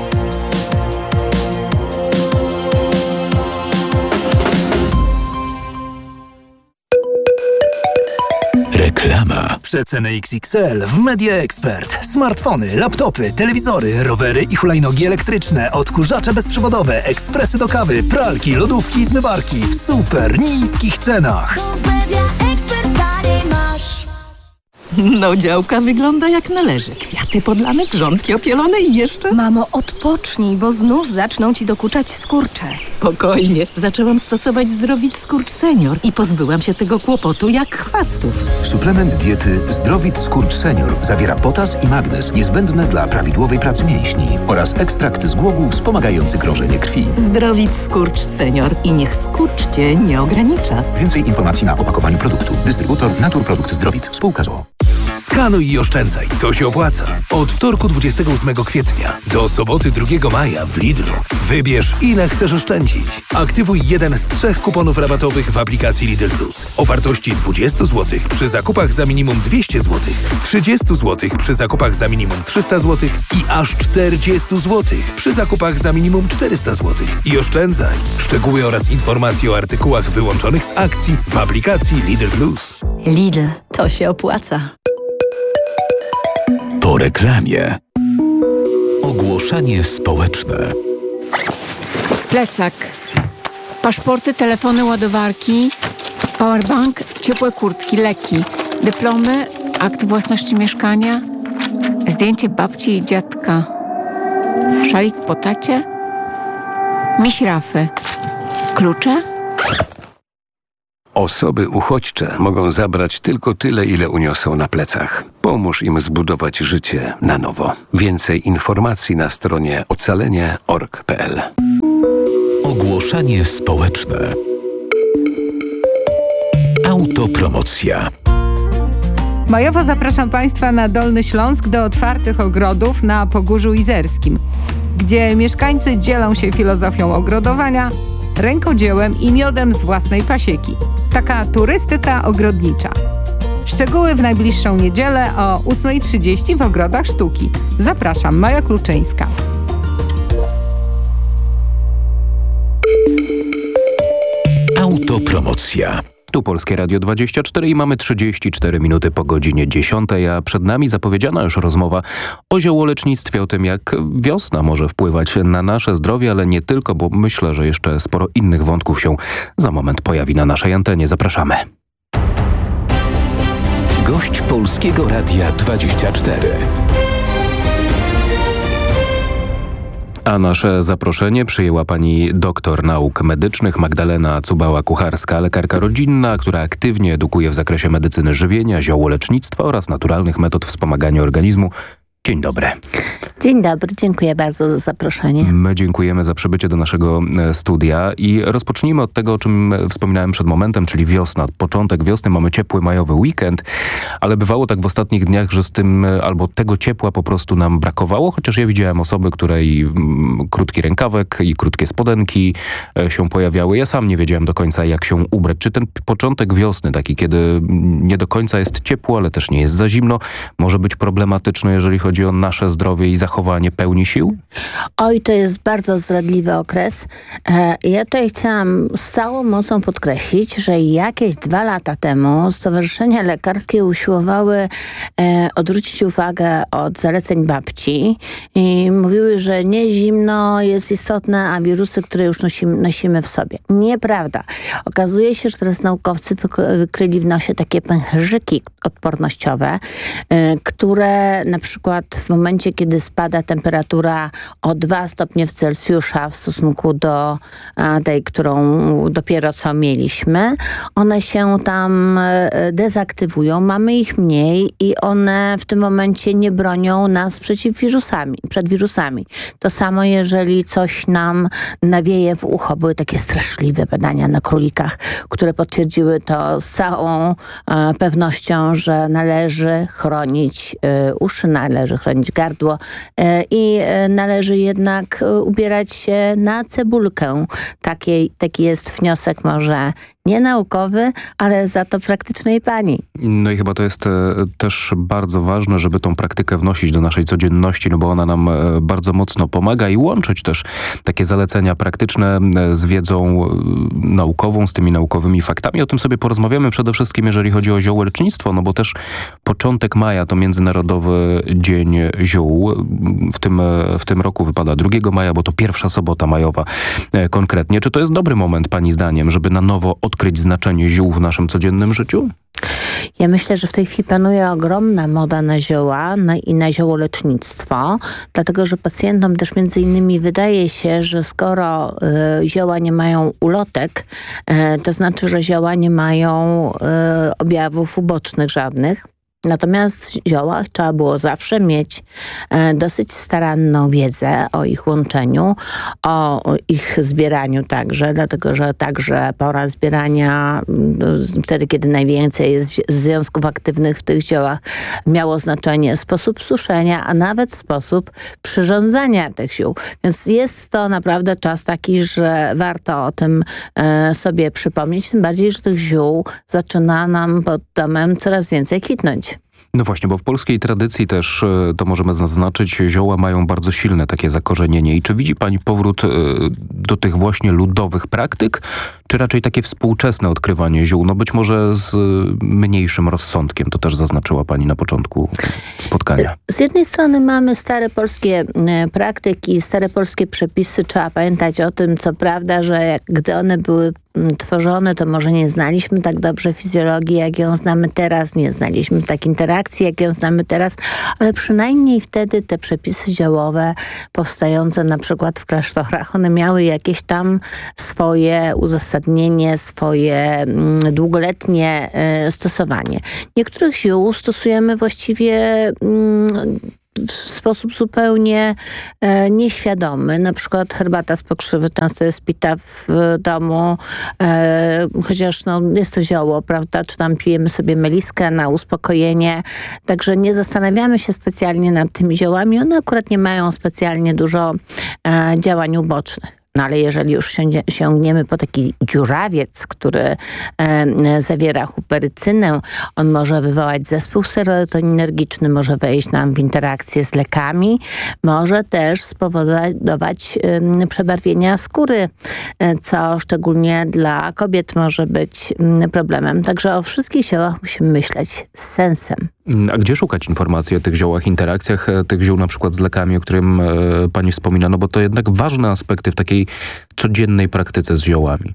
Reklama. Przeceny XXL w Media Expert. Smartfony, laptopy, telewizory, rowery i hulajnogi elektryczne, odkurzacze bezprzewodowe, ekspresy do kawy, pralki, lodówki i zmywarki w super niskich cenach. No, działka wygląda jak należy. Kwiaty podlane, grządki opielone i jeszcze... Mamo, odpocznij, bo znów zaczną ci dokuczać skurcze. Spokojnie. Zaczęłam stosować Zdrowit Skurcz Senior i pozbyłam się tego kłopotu jak chwastów. Suplement diety Zdrowit Skurcz Senior zawiera potas i magnez niezbędne dla prawidłowej pracy mięśni oraz ekstrakt z głogów wspomagający krążenie krwi. Zdrowit Skurcz Senior i niech skurcz cię nie ogranicza. Więcej informacji na opakowaniu produktu. Dystrybutor Naturprodukt Zdrowit. Spółka z o.o. Skanuj i oszczędzaj. To się opłaca. Od wtorku 28 kwietnia do soboty 2 maja w Lidlu wybierz, ile chcesz oszczędzić. Aktywuj jeden z 3 kuponów rabatowych w aplikacji Lidl Plus o wartości 20 zł przy zakupach za minimum 200 zł, 30 zł przy zakupach za minimum 300 zł i aż 40 zł przy zakupach za minimum 400 zł. I oszczędzaj. Szczegóły oraz informacje o artykułach wyłączonych z akcji w aplikacji Lidl Plus. Lidl, to się opłaca. Po reklamie. Ogłoszenie społeczne. Plecak, paszporty, telefony, ładowarki, powerbank, ciepłe kurtki, leki, dyplomy, akt własności mieszkania, zdjęcie babci i dziadka, szalik po tacie, miś Rafy, klucze. Osoby uchodźcze mogą zabrać tylko tyle, ile uniosą na plecach. Pomóż im zbudować życie na nowo. Więcej informacji na stronie ocalenie.org.pl. Ogłoszenie społeczne. Autopromocja. Majowo zapraszam Państwa na Dolny Śląsk do otwartych ogrodów na Pogórzu Izerskim, gdzie mieszkańcy dzielą się filozofią ogrodowania, rękodziełem i miodem z własnej pasieki. Taka turystyka ogrodnicza. Szczegóły w najbliższą niedzielę o 8:30 w Ogrodach Sztuki. Zapraszam, Maja Kluczyńska. Autopromocja. Tu Polskie Radio 24 i mamy 34 minuty po godzinie 10, a przed nami zapowiedziana już rozmowa o ziołolecznictwie, o tym jak wiosna może wpływać na nasze zdrowie, ale nie tylko, bo myślę, że jeszcze sporo innych wątków się za moment pojawi na naszej antenie. Zapraszamy. Gość Polskiego Radia 24. A nasze zaproszenie przyjęła pani doktor nauk medycznych Magdalena Cubała-Kucharska, lekarka rodzinna, która aktywnie edukuje w zakresie medycyny żywienia, ziołolecznictwa oraz naturalnych metod wspomagania organizmu. Dzień dobry. Dzień dobry, dziękuję bardzo za zaproszenie. My dziękujemy za przybycie do naszego studia i rozpocznijmy od tego, o czym wspominałem przed momentem, czyli wiosna. Początek wiosny, mamy ciepły majowy weekend, ale bywało tak w ostatnich dniach, że z tym albo tego ciepła po prostu nam brakowało, chociaż ja widziałem osoby, której krótki rękawek i krótkie spodenki się pojawiały. Ja sam nie wiedziałem do końca, jak się ubrać. Czy ten początek wiosny, taki kiedy nie do końca jest ciepło, ale też nie jest za zimno, może być problematyczny, jeżeli chodzi o nasze zdrowie i zachowanie pełni sił? Oj, to jest bardzo zdradliwy okres. Ja tutaj chciałam z całą mocą podkreślić, że jakieś 2 lata temu stowarzyszenia lekarskie usiłowały odwrócić uwagę od zaleceń babci i mówiły, że nie zimno jest istotne, a wirusy, które już nosimy w sobie. Nieprawda. Okazuje się, że teraz naukowcy wykryli w nosie takie pęcherzyki odpornościowe, które na przykład w momencie, kiedy spada temperatura o 2 stopnie Celsjusza w stosunku do tej, którą dopiero co mieliśmy, one się tam dezaktywują, mamy ich mniej i one w tym momencie nie bronią nas przed wirusami. To samo, jeżeli coś nam nawieje w ucho. Były takie straszliwe badania na królikach, które potwierdziły to z całą pewnością, że należy chronić uszy, należy chronić gardło i należy jednak ubierać się na cebulkę. Taki jest wniosek może nie naukowy, ale za to praktycznej pani. No i chyba to jest też bardzo ważne, żeby tą praktykę wnosić do naszej codzienności, no bo ona nam bardzo mocno pomaga i łączyć też takie zalecenia praktyczne z wiedzą naukową, z tymi naukowymi faktami. O tym sobie porozmawiamy przede wszystkim, jeżeli chodzi o ziołolecznictwo, no bo też początek maja to Międzynarodowy Dzień Ziół. W tym roku wypada 2 maja, bo to pierwsza sobota majowa konkretnie. Czy to jest dobry moment pani zdaniem, żeby na nowo odkryć znaczenie ziół w naszym codziennym życiu? Ja myślę, że w tej chwili panuje ogromna moda na zioła i na ziołolecznictwo, dlatego że pacjentom też między innymi wydaje się, że skoro zioła nie mają ulotek, to znaczy, że zioła nie mają objawów ubocznych żadnych. Natomiast w ziołach trzeba było zawsze mieć dosyć staranną wiedzę o ich łączeniu, o ich zbieraniu także, dlatego że także pora zbierania, wtedy kiedy najwięcej jest związków aktywnych w tych ziołach, miało znaczenie sposób suszenia, a nawet sposób przyrządzania tych ziół. Więc jest to naprawdę czas taki, że warto o tym sobie przypomnieć, tym bardziej, że tych ziół zaczyna nam pod domem coraz więcej kwitnąć. No właśnie, bo w polskiej tradycji też, to możemy zaznaczyć, zioła mają bardzo silne takie zakorzenienie. I czy widzi pani powrót do tych właśnie ludowych praktyk, czy raczej takie współczesne odkrywanie ziół? No być może z mniejszym rozsądkiem, to też zaznaczyła pani na początku spotkania. Z jednej strony mamy stare polskie praktyki, stare polskie przepisy. Trzeba pamiętać o tym, co prawda, że gdy one były tworzone, to może nie znaliśmy tak dobrze fizjologii, jak ją znamy teraz, nie znaliśmy tak interakcji, jak ją znamy teraz, ale przynajmniej wtedy te przepisy ziołowe powstające na przykład w klasztorach, one miały jakieś tam swoje uzasadnienie, swoje długoletnie stosowanie. Niektórych ziół stosujemy właściwie w sposób zupełnie nieświadomy. Na przykład herbata z pokrzywy często jest pita w domu, chociaż jest to zioło, prawda? Czy tam pijemy sobie meliskę na uspokojenie. Także nie zastanawiamy się specjalnie nad tymi ziołami. One akurat nie mają specjalnie dużo działań ubocznych. No ale jeżeli już sięgniemy po taki dziurawiec, który zawiera huperycynę, on może wywołać zespół serotoninergiczny, może wejść nam w interakcję z lekami, może też spowodować przebarwienia skóry, co szczególnie dla kobiet może być problemem. Także o wszystkich ziołach musimy myśleć z sensem. A gdzie szukać informacji o tych ziołach, interakcjach tych ziół na przykład z lekami, o którym pani wspomina? No bo to jednak ważne aspekty w takiej codziennej praktyce z ziołami.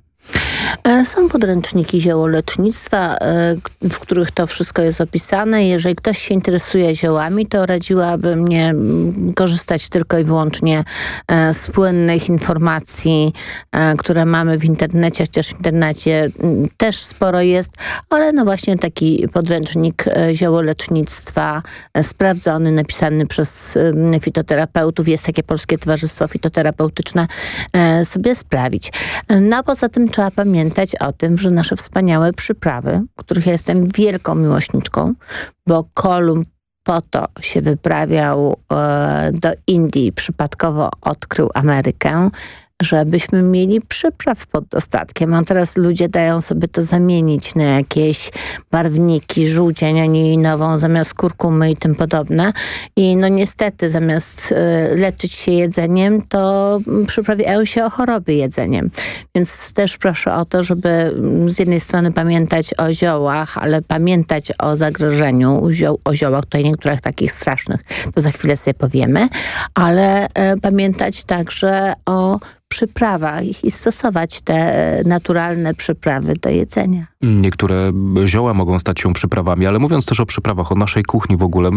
Są podręczniki ziołolecznictwa, w których to wszystko jest opisane. Jeżeli ktoś się interesuje ziołami, to radziłabym nie korzystać tylko i wyłącznie z płynnych informacji, które mamy w internecie, chociaż w internecie też sporo jest, ale no właśnie taki podręcznik ziołolecznictwa sprawdzony, napisany przez fitoterapeutów, jest takie Polskie Towarzystwo Fitoterapeutyczne, sobie sprawić. No a poza tym trzeba pamiętać o tym, że nasze wspaniałe przyprawy, których ja jestem wielką miłośniczką, bo Kolumb po to się wyprawiał do Indii, przypadkowo odkrył Amerykę, żebyśmy mieli przypraw pod dostatkiem, a teraz ludzie dają sobie to zamienić na jakieś barwniki, żółcień anioinową zamiast kurkumy i tym podobne. I no niestety zamiast leczyć się jedzeniem, to przyprawiają się o choroby jedzeniem. Więc też proszę o to, żeby z jednej strony pamiętać o ziołach, ale pamiętać o zagrożeniu, o ziołach, tutaj niektórych takich strasznych, to za chwilę sobie powiemy, ale pamiętać także o przyprawach i stosować te naturalne przyprawy do jedzenia. Niektóre zioła mogą stać się przyprawami, ale mówiąc też o przyprawach, o naszej kuchni w ogóle,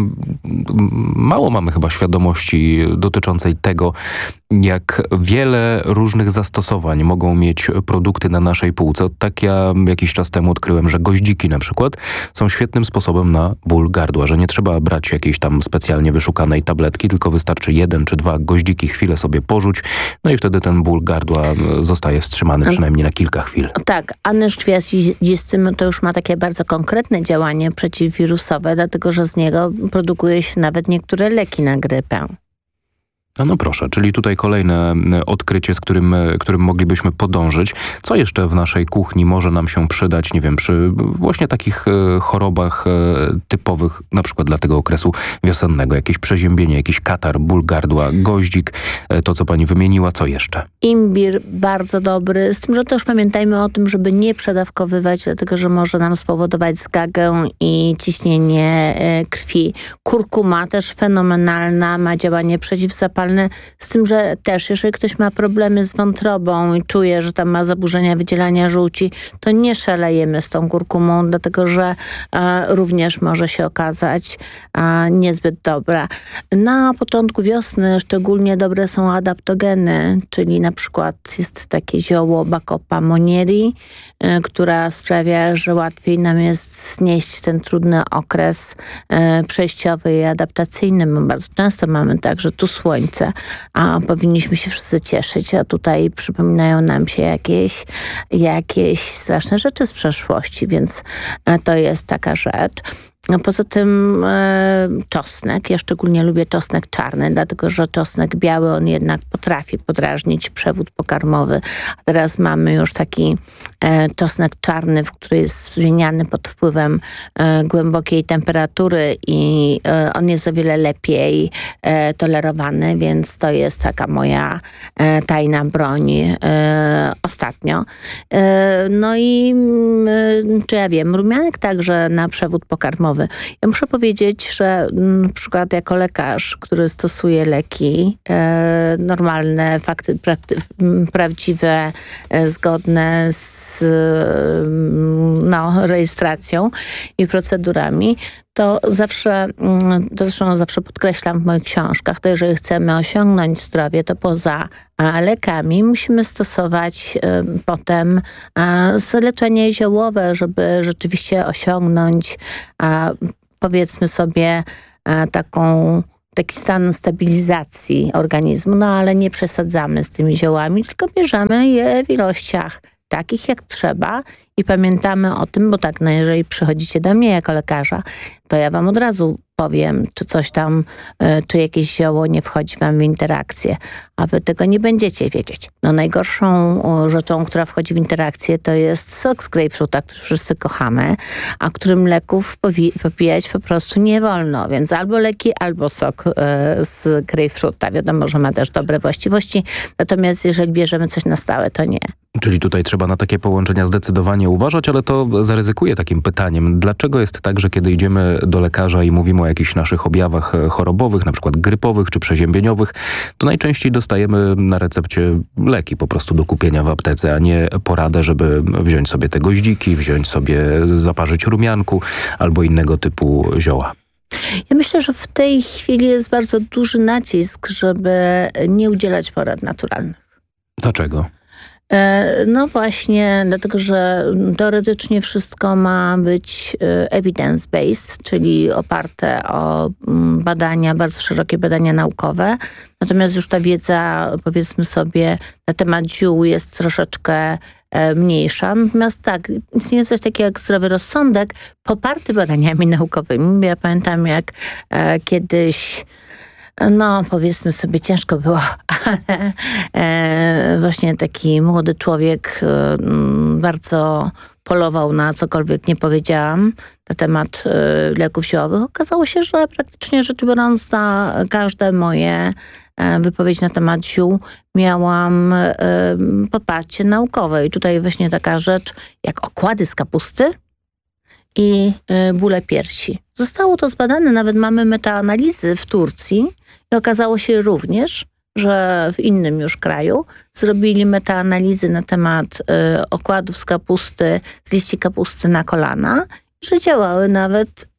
mało mamy chyba świadomości dotyczącej tego, jak wiele różnych zastosowań mogą mieć produkty na naszej półce. Tak ja jakiś czas temu odkryłem, że goździki na przykład są świetnym sposobem na ból gardła, że nie trzeba brać jakiejś tam specjalnie wyszukanej tabletki, tylko wystarczy 1 czy 2 goździki chwilę sobie porzuć, no i wtedy ten ból gardła zostaje wstrzymany przynajmniej na kilka chwil. Tak, a nysz gwiaździsty to już ma takie bardzo konkretne działanie przeciwwirusowe, dlatego że z niego produkuje się nawet niektóre leki na grypę. No proszę, czyli tutaj kolejne odkrycie, z którym moglibyśmy podążyć. Co jeszcze w naszej kuchni może nam się przydać, nie wiem, przy właśnie takich chorobach typowych, na przykład dla tego okresu wiosennego? Jakieś przeziębienie, jakiś katar, ból gardła, goździk, to co pani wymieniła, co jeszcze? Imbir bardzo dobry, z tym, że też pamiętajmy o tym, żeby nie przedawkowywać, dlatego że może nam spowodować zgagę i ciśnienie krwi. Kurkuma też fenomenalna, ma działanie przeciwzapalne, naturalny, z tym, że też jeżeli ktoś ma problemy z wątrobą i czuje, że tam ma zaburzenia wydzielania żółci, to nie szalejemy z tą kurkumą, dlatego że również może się okazać niezbyt dobra. Na początku wiosny szczególnie dobre są adaptogeny, czyli na przykład jest takie zioło Bacopa monnieri, która sprawia, że łatwiej nam jest znieść ten trudny okres przejściowy i adaptacyjny. My bardzo często mamy tak, że tu słońce, a powinniśmy się wszyscy cieszyć, a tutaj przypominają nam się jakieś straszne rzeczy z przeszłości, więc to jest taka rzecz. Poza tym czosnek. Ja szczególnie lubię czosnek czarny, dlatego że czosnek biały, on jednak potrafi podrażnić przewód pokarmowy. A teraz mamy już taki czosnek czarny, który jest zmieniany pod wpływem głębokiej temperatury i on jest o wiele lepiej tolerowany, więc to jest taka moja tajna broń ostatnio. No i czy ja wiem, rumianek także na przewód pokarmowy. Ja muszę powiedzieć, że na przykład jako lekarz, który stosuje leki normalne, prawdziwe, zgodne z rejestracją i procedurami, to zresztą zawsze podkreślam w moich książkach, to jeżeli chcemy osiągnąć zdrowie, to poza lekami musimy stosować potem leczenie ziołowe, żeby rzeczywiście osiągnąć, powiedzmy sobie, taki stan stabilizacji organizmu, no ale nie przesadzamy z tymi ziołami, tylko bierzemy je w ilościach takich jak trzeba i pamiętamy o tym, bo tak, no jeżeli przychodzicie do mnie jako lekarza, to ja wam od razu powiem, czy coś tam, czy jakieś zioło nie wchodzi wam w interakcję, a wy tego nie będziecie wiedzieć. No najgorszą rzeczą, która wchodzi w interakcję, to jest sok z grejpfruta, który wszyscy kochamy, a którym leków popijać po prostu nie wolno, więc albo leki, albo sok z grejpfruta. Wiadomo, że ma też dobre właściwości, natomiast jeżeli bierzemy coś na stałe, to nie. Czyli tutaj trzeba na takie połączenia zdecydowanie uważać, ale to zaryzykuję takim pytaniem. Dlaczego jest tak, że kiedy idziemy do lekarza i mówimy o jakichś naszych objawach chorobowych, na przykład grypowych czy przeziębieniowych, to najczęściej dostajemy na recepcie leki po prostu do kupienia w aptece, a nie poradę, żeby wziąć sobie te goździki, zaparzyć rumianku albo innego typu zioła? Ja myślę, że w tej chwili jest bardzo duży nacisk, żeby nie udzielać porad naturalnych. Dlaczego? No właśnie, dlatego że teoretycznie wszystko ma być evidence-based, czyli oparte o badania, bardzo szerokie badania naukowe. Natomiast już ta wiedza, powiedzmy sobie, na temat ziół jest troszeczkę mniejsza. Natomiast tak, istnieje coś takiego jak zdrowy rozsądek, poparty badaniami naukowymi. Ja pamiętam, jak kiedyś powiedzmy sobie, ciężko było, ale właśnie taki młody człowiek bardzo polował na cokolwiek nie powiedziałam na temat leków ziołowych. Okazało się, że praktycznie rzecz biorąc na każde moje wypowiedź na temat ziół miałam poparcie naukowe. I tutaj właśnie taka rzecz jak okłady z kapusty i bóle piersi. Zostało to zbadane, nawet mamy metaanalizy w Turcji i okazało się również, że w innym już kraju zrobili metaanalizy na temat okładów z kapusty, z liści kapusty na kolana, że działały nawet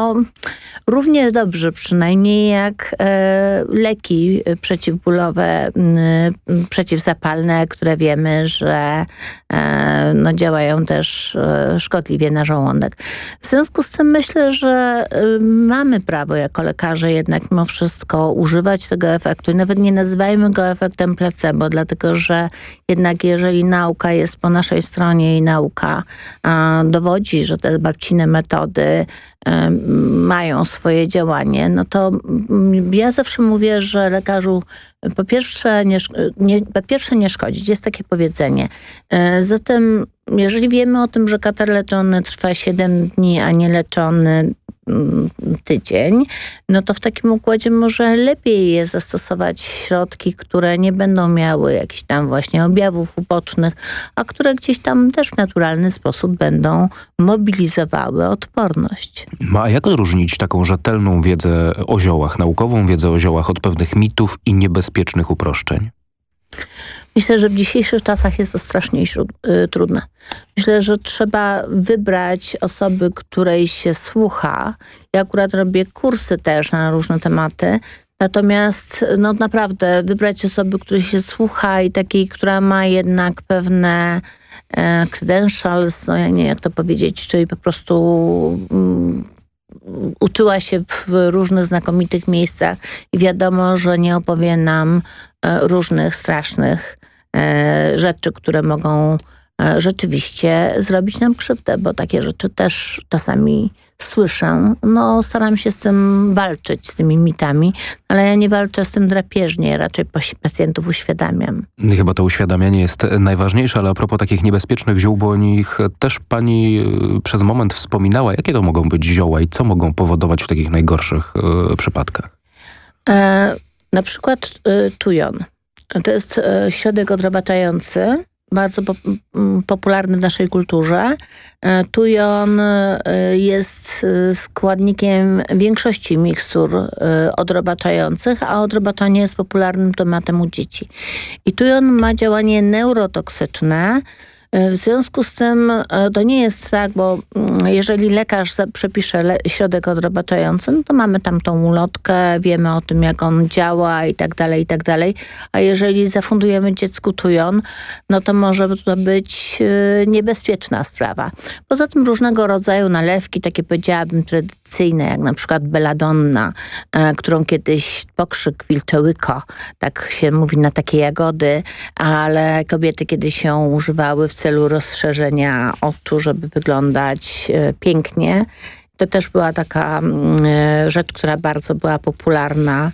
równie dobrze przynajmniej jak leki przeciwbólowe, przeciwzapalne, które wiemy, że działają też szkodliwie na żołądek. W związku z tym myślę, że mamy prawo jako lekarze jednak mimo wszystko używać tego efektu i nawet nie nazywajmy go efektem placebo, dlatego że jednak jeżeli nauka jest po naszej stronie i nauka dowodzi, że te babcine metody mają swoje działanie, no to ja zawsze mówię, że lekarzu po pierwsze nie szkodzić. Jest takie powiedzenie. Zatem jeżeli wiemy o tym, że katar leczony trwa 7 dni, a nie leczony tydzień, no to w takim układzie może lepiej jest zastosować środki, które nie będą miały jakichś tam właśnie objawów ubocznych, a które gdzieś tam też w naturalny sposób będą mobilizowały odporność. A jak odróżnić taką rzetelną wiedzę o ziołach, naukową wiedzę o ziołach od pewnych mitów i niebezpiecznych uproszczeń? Myślę, że w dzisiejszych czasach jest to strasznie trudne. Myślę, że trzeba wybrać osoby, której się słucha. Ja akurat robię kursy też na różne tematy. Natomiast no naprawdę wybrać osoby, której się słucha i takiej, która ma jednak pewne credentials, no ja nie wiem jak to powiedzieć, czyli po prostu uczyła się w różnych znakomitych miejscach i wiadomo, że nie opowie nam różnych strasznych rzeczy, które mogą rzeczywiście zrobić nam krzywdę, bo takie rzeczy też czasami słyszę. No staram się z tym walczyć, z tymi mitami, ale ja nie walczę z tym drapieżnie, raczej pacjentów uświadamiam. Chyba to uświadamianie jest najważniejsze, ale a propos takich niebezpiecznych ziół, bo o nich też pani przez moment wspominała. Jakie to mogą być zioła i co mogą powodować w takich najgorszych przypadkach? Na przykład tujon. To jest środek odrobaczający, bardzo popularny w naszej kulturze. Tujon jest składnikiem większości mikstur odrobaczających, a odrobaczanie jest popularnym tematem u dzieci. I tujon ma działanie neurotoksyczne. W związku z tym to nie jest tak, bo jeżeli lekarz przepisze środek odrobaczający, no to mamy tam tą ulotkę, wiemy o tym, jak on działa i tak dalej, a jeżeli zafundujemy dziecku tujon, no to może to być niebezpieczna sprawa. Poza tym różnego rodzaju nalewki, takie powiedziałabym tradycyjne, jak na przykład belladonna, którą kiedyś pokrzyk wilczełyko, tak się mówi na takie jagody, ale kobiety kiedyś ją używały w celu rozszerzenia oczu, żeby wyglądać pięknie. To też była taka rzecz, która bardzo była popularna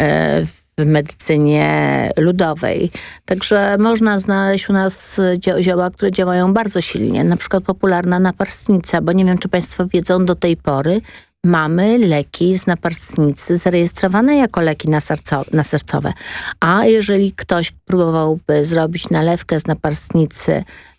w medycynie ludowej. Także można znaleźć u nas zioła, które działają bardzo silnie. Na przykład popularna naparstnica, bo nie wiem, czy państwo wiedzą, do tej pory mamy leki z naparstnicy zarejestrowane jako leki nasercowe. A jeżeli ktoś próbowałby zrobić nalewkę z naparstnicy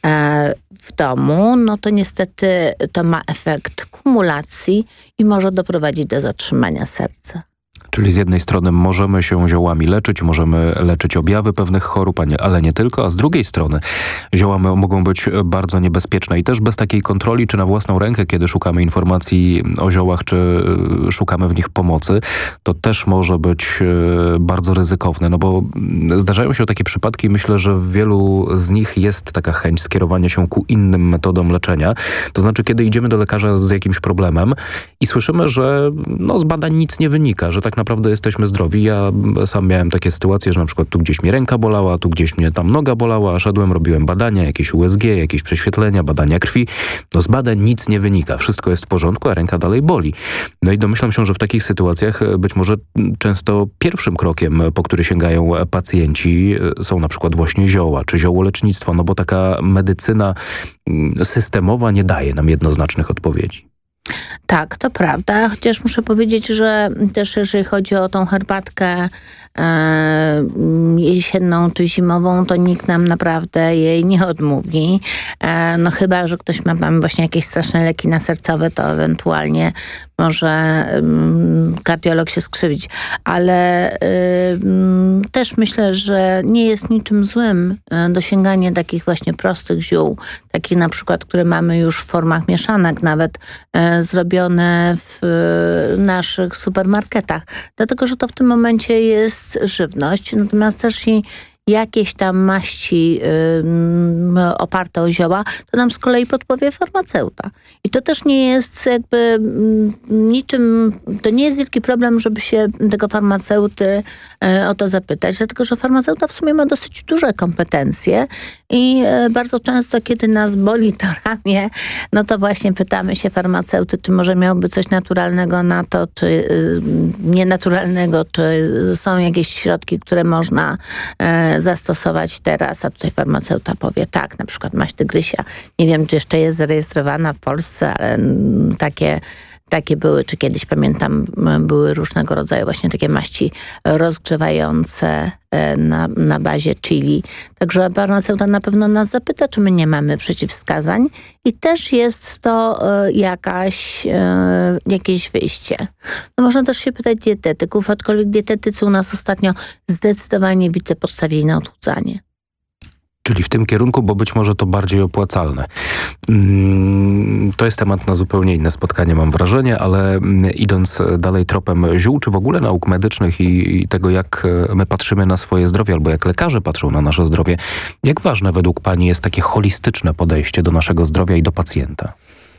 w domu, no to niestety to ma efekt kumulacji i może doprowadzić do zatrzymania serca. Czyli z jednej strony możemy się ziołami leczyć, możemy leczyć objawy pewnych chorób, ale nie tylko, a z drugiej strony zioła mogą być bardzo niebezpieczne i też bez takiej kontroli, czy na własną rękę, kiedy szukamy informacji o ziołach, czy szukamy w nich pomocy, to też może być bardzo ryzykowne, no bo zdarzają się takie przypadki i myślę, że w wielu z nich jest taka chęć skierowania się ku innym metodom leczenia. To znaczy, kiedy idziemy do lekarza z jakimś problemem i słyszymy, że z badań nic nie wynika, że tak naprawdę jesteśmy zdrowi. Ja sam miałem takie sytuacje, że na przykład tu gdzieś mnie ręka bolała, tu gdzieś mnie tam noga bolała, szedłem, robiłem badania, jakieś USG, jakieś prześwietlenia, badania krwi. Z badań nic nie wynika. Wszystko jest w porządku, a ręka dalej boli. No i domyślam się, że w takich sytuacjach być może często pierwszym krokiem, po który sięgają pacjenci, są na przykład właśnie zioła, czy ziołolecznictwo, bo taka medycyna systemowa nie daje nam jednoznacznych odpowiedzi. Tak, to prawda, chociaż muszę powiedzieć, że też jeżeli chodzi o tą herbatkę jesienną czy zimową, to nikt nam naprawdę jej nie odmówi. No chyba, że ktoś ma tam właśnie jakieś straszne leki nasercowe, to ewentualnie może kardiolog się skrzywić. Ale też myślę, że nie jest niczym złym dosięganie takich właśnie prostych ziół, takich na przykład, które mamy już w formach mieszanek, nawet zrobione w naszych supermarketach. Dlatego, że to w tym momencie jest żywność, natomiast też i jakieś tam maści oparte o zioła, to nam z kolei podpowie farmaceuta. I to też nie jest jakby niczym, to nie jest wielki problem, żeby się tego farmaceuty o to zapytać, dlatego że farmaceuta w sumie ma dosyć duże kompetencje i bardzo często, kiedy nas boli to ramię, no to właśnie pytamy się farmaceuty, czy może miałby coś naturalnego na to, czy nienaturalnego, czy są jakieś środki, które można zastosować teraz, a tutaj farmaceuta powie tak, na przykład maść tygrysia. Nie wiem, czy jeszcze jest zarejestrowana w Polsce, ale takie takie były, czy kiedyś pamiętam, były różnego rodzaju właśnie takie maści rozgrzewające na bazie chili. Także farmaceuta na pewno nas zapyta, czy my nie mamy przeciwwskazań i też jest to jakieś wyjście. No można też się pytać dietetyków, aczkolwiek dietetycy u nas ostatnio zdecydowanie widzę postawili na odchudzanie. Czyli w tym kierunku, bo być może to bardziej opłacalne. To jest temat na zupełnie inne spotkanie, mam wrażenie, ale idąc dalej tropem ziół, czy w ogóle nauk medycznych i tego, jak my patrzymy na swoje zdrowie, albo jak lekarze patrzą na nasze zdrowie, jak ważne według pani jest takie holistyczne podejście do naszego zdrowia i do pacjenta?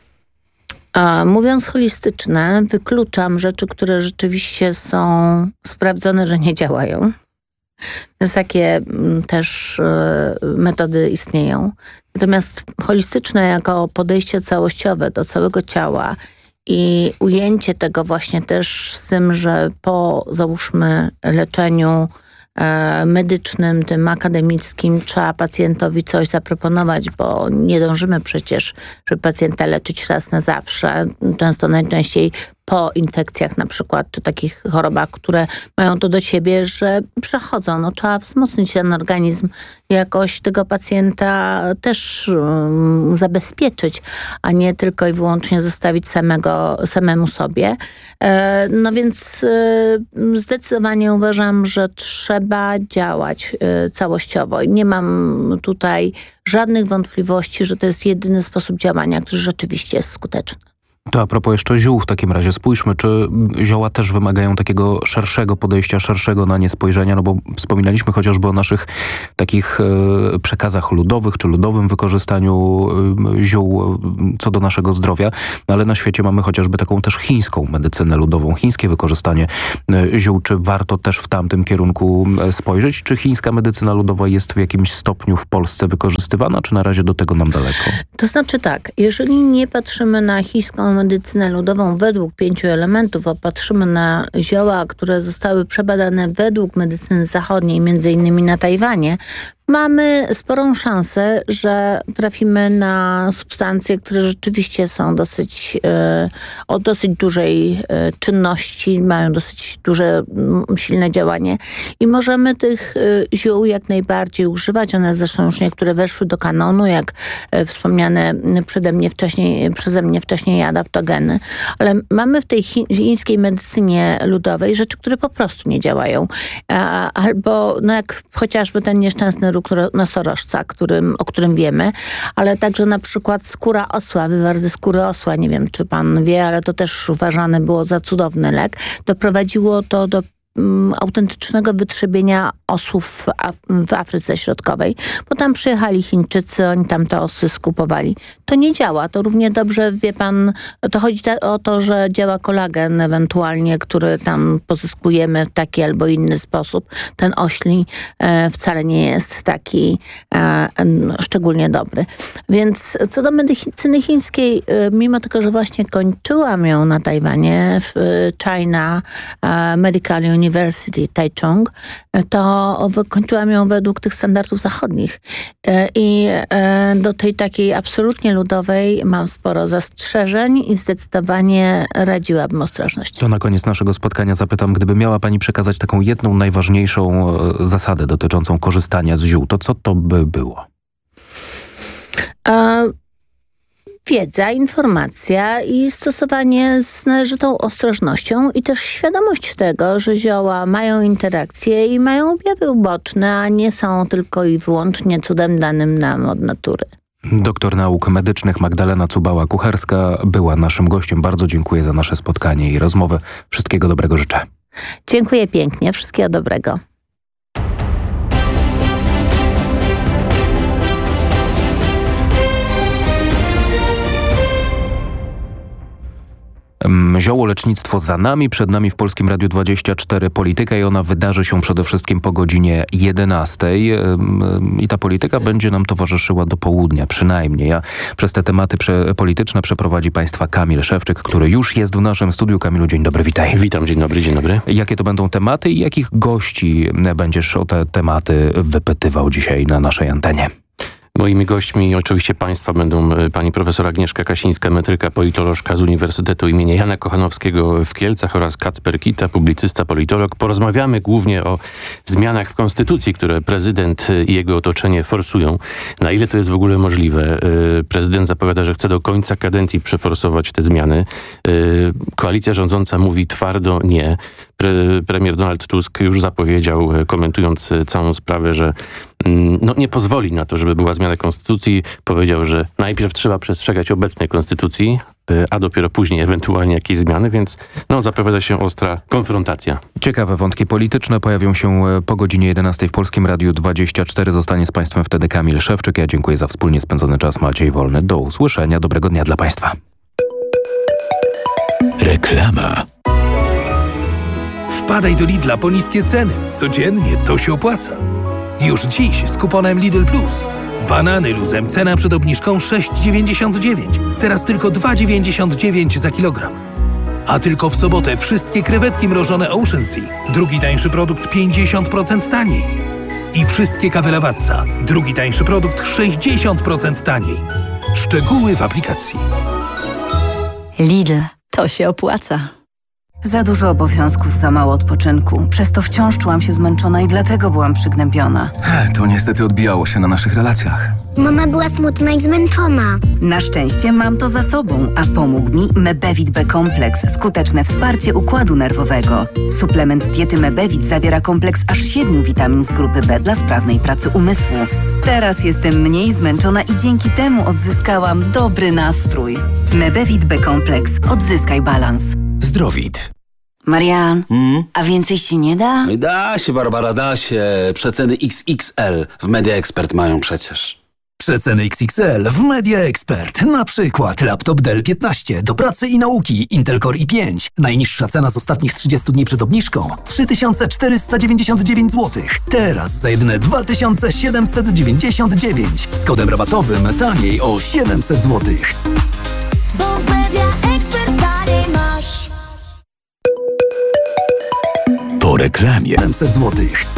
Mówiąc holistyczne, wykluczam rzeczy, które rzeczywiście są sprawdzone, że nie działają. Więc takie też metody istnieją. Natomiast holistyczne jako podejście całościowe do całego ciała i ujęcie tego właśnie też z tym, że po załóżmy leczeniu medycznym, tym akademickim trzeba pacjentowi coś zaproponować, bo nie dążymy przecież, żeby pacjenta leczyć raz na zawsze. Często najczęściej po infekcjach na przykład, czy takich chorobach, które mają to do siebie, że przechodzą. No, trzeba wzmocnić ten organizm, jakoś tego pacjenta też zabezpieczyć, a nie tylko i wyłącznie zostawić samemu sobie. No więc zdecydowanie uważam, że trzeba działać całościowo. Nie mam tutaj żadnych wątpliwości, że to jest jedyny sposób działania, który rzeczywiście jest skuteczny. To a propos jeszcze ziół w takim razie. Spójrzmy, czy zioła też wymagają takiego szerszego podejścia, szerszego na nie spojrzenia, no bo wspominaliśmy chociażby o naszych takich przekazach ludowych, czy ludowym wykorzystaniu ziół co do naszego zdrowia, ale na świecie mamy chociażby taką też chińską medycynę ludową, chińskie wykorzystanie ziół. Czy warto też w tamtym kierunku spojrzeć? Czy chińska medycyna ludowa jest w jakimś stopniu w Polsce wykorzystywana, czy na razie do tego nam daleko? To znaczy tak, jeżeli nie patrzymy na chińską medycynę ludową według 5 elementów, a patrzymy na zioła, które zostały przebadane według medycyny zachodniej, między innymi na Tajwanie, mamy sporą szansę, że trafimy na substancje, które rzeczywiście są o dosyć dużej czynności, mają dosyć duże, silne działanie i możemy tych ziół jak najbardziej używać. One zresztą już niektóre weszły do kanonu, jak wspomniane przeze mnie wcześniej adaptogeny. Ale mamy w tej chińskiej medycynie ludowej rzeczy, które po prostu nie działają. Albo no jak chociażby ten nieszczęsny róg nosorożca, o którym wiemy, ale także na przykład skóra osła, wywar ze skóry osła, nie wiem czy pan wie, ale to też uważane było za cudowny lek. Doprowadziło to do autentycznego wytrzebienia osłów w Afryce Środkowej, bo tam przyjechali Chińczycy, oni tam te osły skupowali. To nie działa, to równie dobrze, wie pan, to chodzi o to, że działa kolagen ewentualnie, który tam pozyskujemy w taki albo inny sposób. Ten ośli wcale nie jest taki szczególnie dobry. Więc co do medycyny chińskiej, mimo tego, że właśnie kończyłam ją na Tajwanie w China Medical University Taichung, to wykończyłam ją według tych standardów zachodnich. I do tej takiej absolutnie ludowej mam sporo zastrzeżeń i zdecydowanie radziłabym ostrożność. To na koniec naszego spotkania zapytam, gdyby miała pani przekazać taką jedną najważniejszą zasadę dotyczącą korzystania z ziół, to co to by było? Wiedza, informacja i stosowanie z należytą ostrożnością i też świadomość tego, że zioła mają interakcje i mają objawy uboczne, a nie są tylko i wyłącznie cudem danym nam od natury. Doktor nauk medycznych Magdalena Cubała-Kucharska była naszym gościem. Bardzo dziękuję za nasze spotkanie i rozmowę. Wszystkiego dobrego życzę. Dziękuję pięknie. Wszystkiego dobrego. Ziołolecznictwo za nami, przed nami w Polskim Radiu 24 polityka i ona wydarzy się przede wszystkim po godzinie 11. I ta polityka będzie nam towarzyszyła do południa przynajmniej. A przez te tematy polityczne przeprowadzi Państwa Kamil Szewczyk, który już jest w naszym studiu. Kamilu, dzień dobry, witaj. Witam, dzień dobry, dzień dobry. Jakie to będą tematy i jakich gości będziesz o te tematy wypytywał dzisiaj na naszej antenie? Moimi gośćmi oczywiście państwa będą pani profesor Agnieszka Kasińska, metryka, politolożka z Uniwersytetu imienia Jana Kochanowskiego w Kielcach oraz Kacper Kita, publicysta, politolog. Porozmawiamy głównie o zmianach w konstytucji, które prezydent i jego otoczenie forsują. Na ile to jest w ogóle możliwe? Prezydent zapowiada, że chce do końca kadencji przeforsować te zmiany. Koalicja rządząca mówi twardo nie. Premier Donald Tusk już zapowiedział, komentując całą sprawę, że nie pozwoli na to, żeby była zmiana konstytucji. Powiedział, że najpierw trzeba przestrzegać obecnej konstytucji, a dopiero później ewentualnie jakieś zmiany, więc zapowiada się ostra konfrontacja. Ciekawe wątki polityczne pojawią się po godzinie 11 w Polskim Radiu 24. Zostanie z Państwem wtedy Kamil Szewczyk. Ja dziękuję za wspólnie spędzony czas. Maciej Wolny. Do usłyszenia. Dobrego dnia dla Państwa. Reklama. Wpadaj do Lidla po niskie ceny. Codziennie to się opłaca. Już dziś z kuponem Lidl Plus. Banany luzem cena przed obniżką 6,99. Teraz tylko 2,99 za kilogram. A tylko w sobotę wszystkie krewetki mrożone Ocean Sea. Drugi tańszy produkt 50% taniej. I wszystkie kawy Lavazza. Drugi tańszy produkt 60% taniej. Szczegóły w aplikacji. Lidl, to się opłaca. Za dużo obowiązków, za mało odpoczynku. Przez to wciąż czułam się zmęczona i dlatego byłam przygnębiona. To niestety odbijało się na naszych relacjach. Mama była smutna i zmęczona. Na szczęście mam to za sobą, a pomógł mi Mebevit B-kompleks. Skuteczne wsparcie układu nerwowego. Suplement diety Mebevit zawiera kompleks aż 7 witamin z grupy B dla sprawnej pracy umysłu. Teraz jestem mniej zmęczona i dzięki temu odzyskałam dobry nastrój. Mebevit B-kompleks. Odzyskaj balans. Zdrowit. Marian, a więcej się nie da? Da się, Barbara, da się. Przeceny XXL w Media Expert mają przecież. Przeceny XXL w Media Expert. Na przykład laptop Dell 15 do pracy i nauki Intel Core i5. Najniższa cena z ostatnich 30 dni przed obniżką 3499 zł. Teraz za jedyne 2799. Z kodem rabatowym taniej o 700 zł. Bo w Media Expert taniej masz. Po reklamie. 700 zł.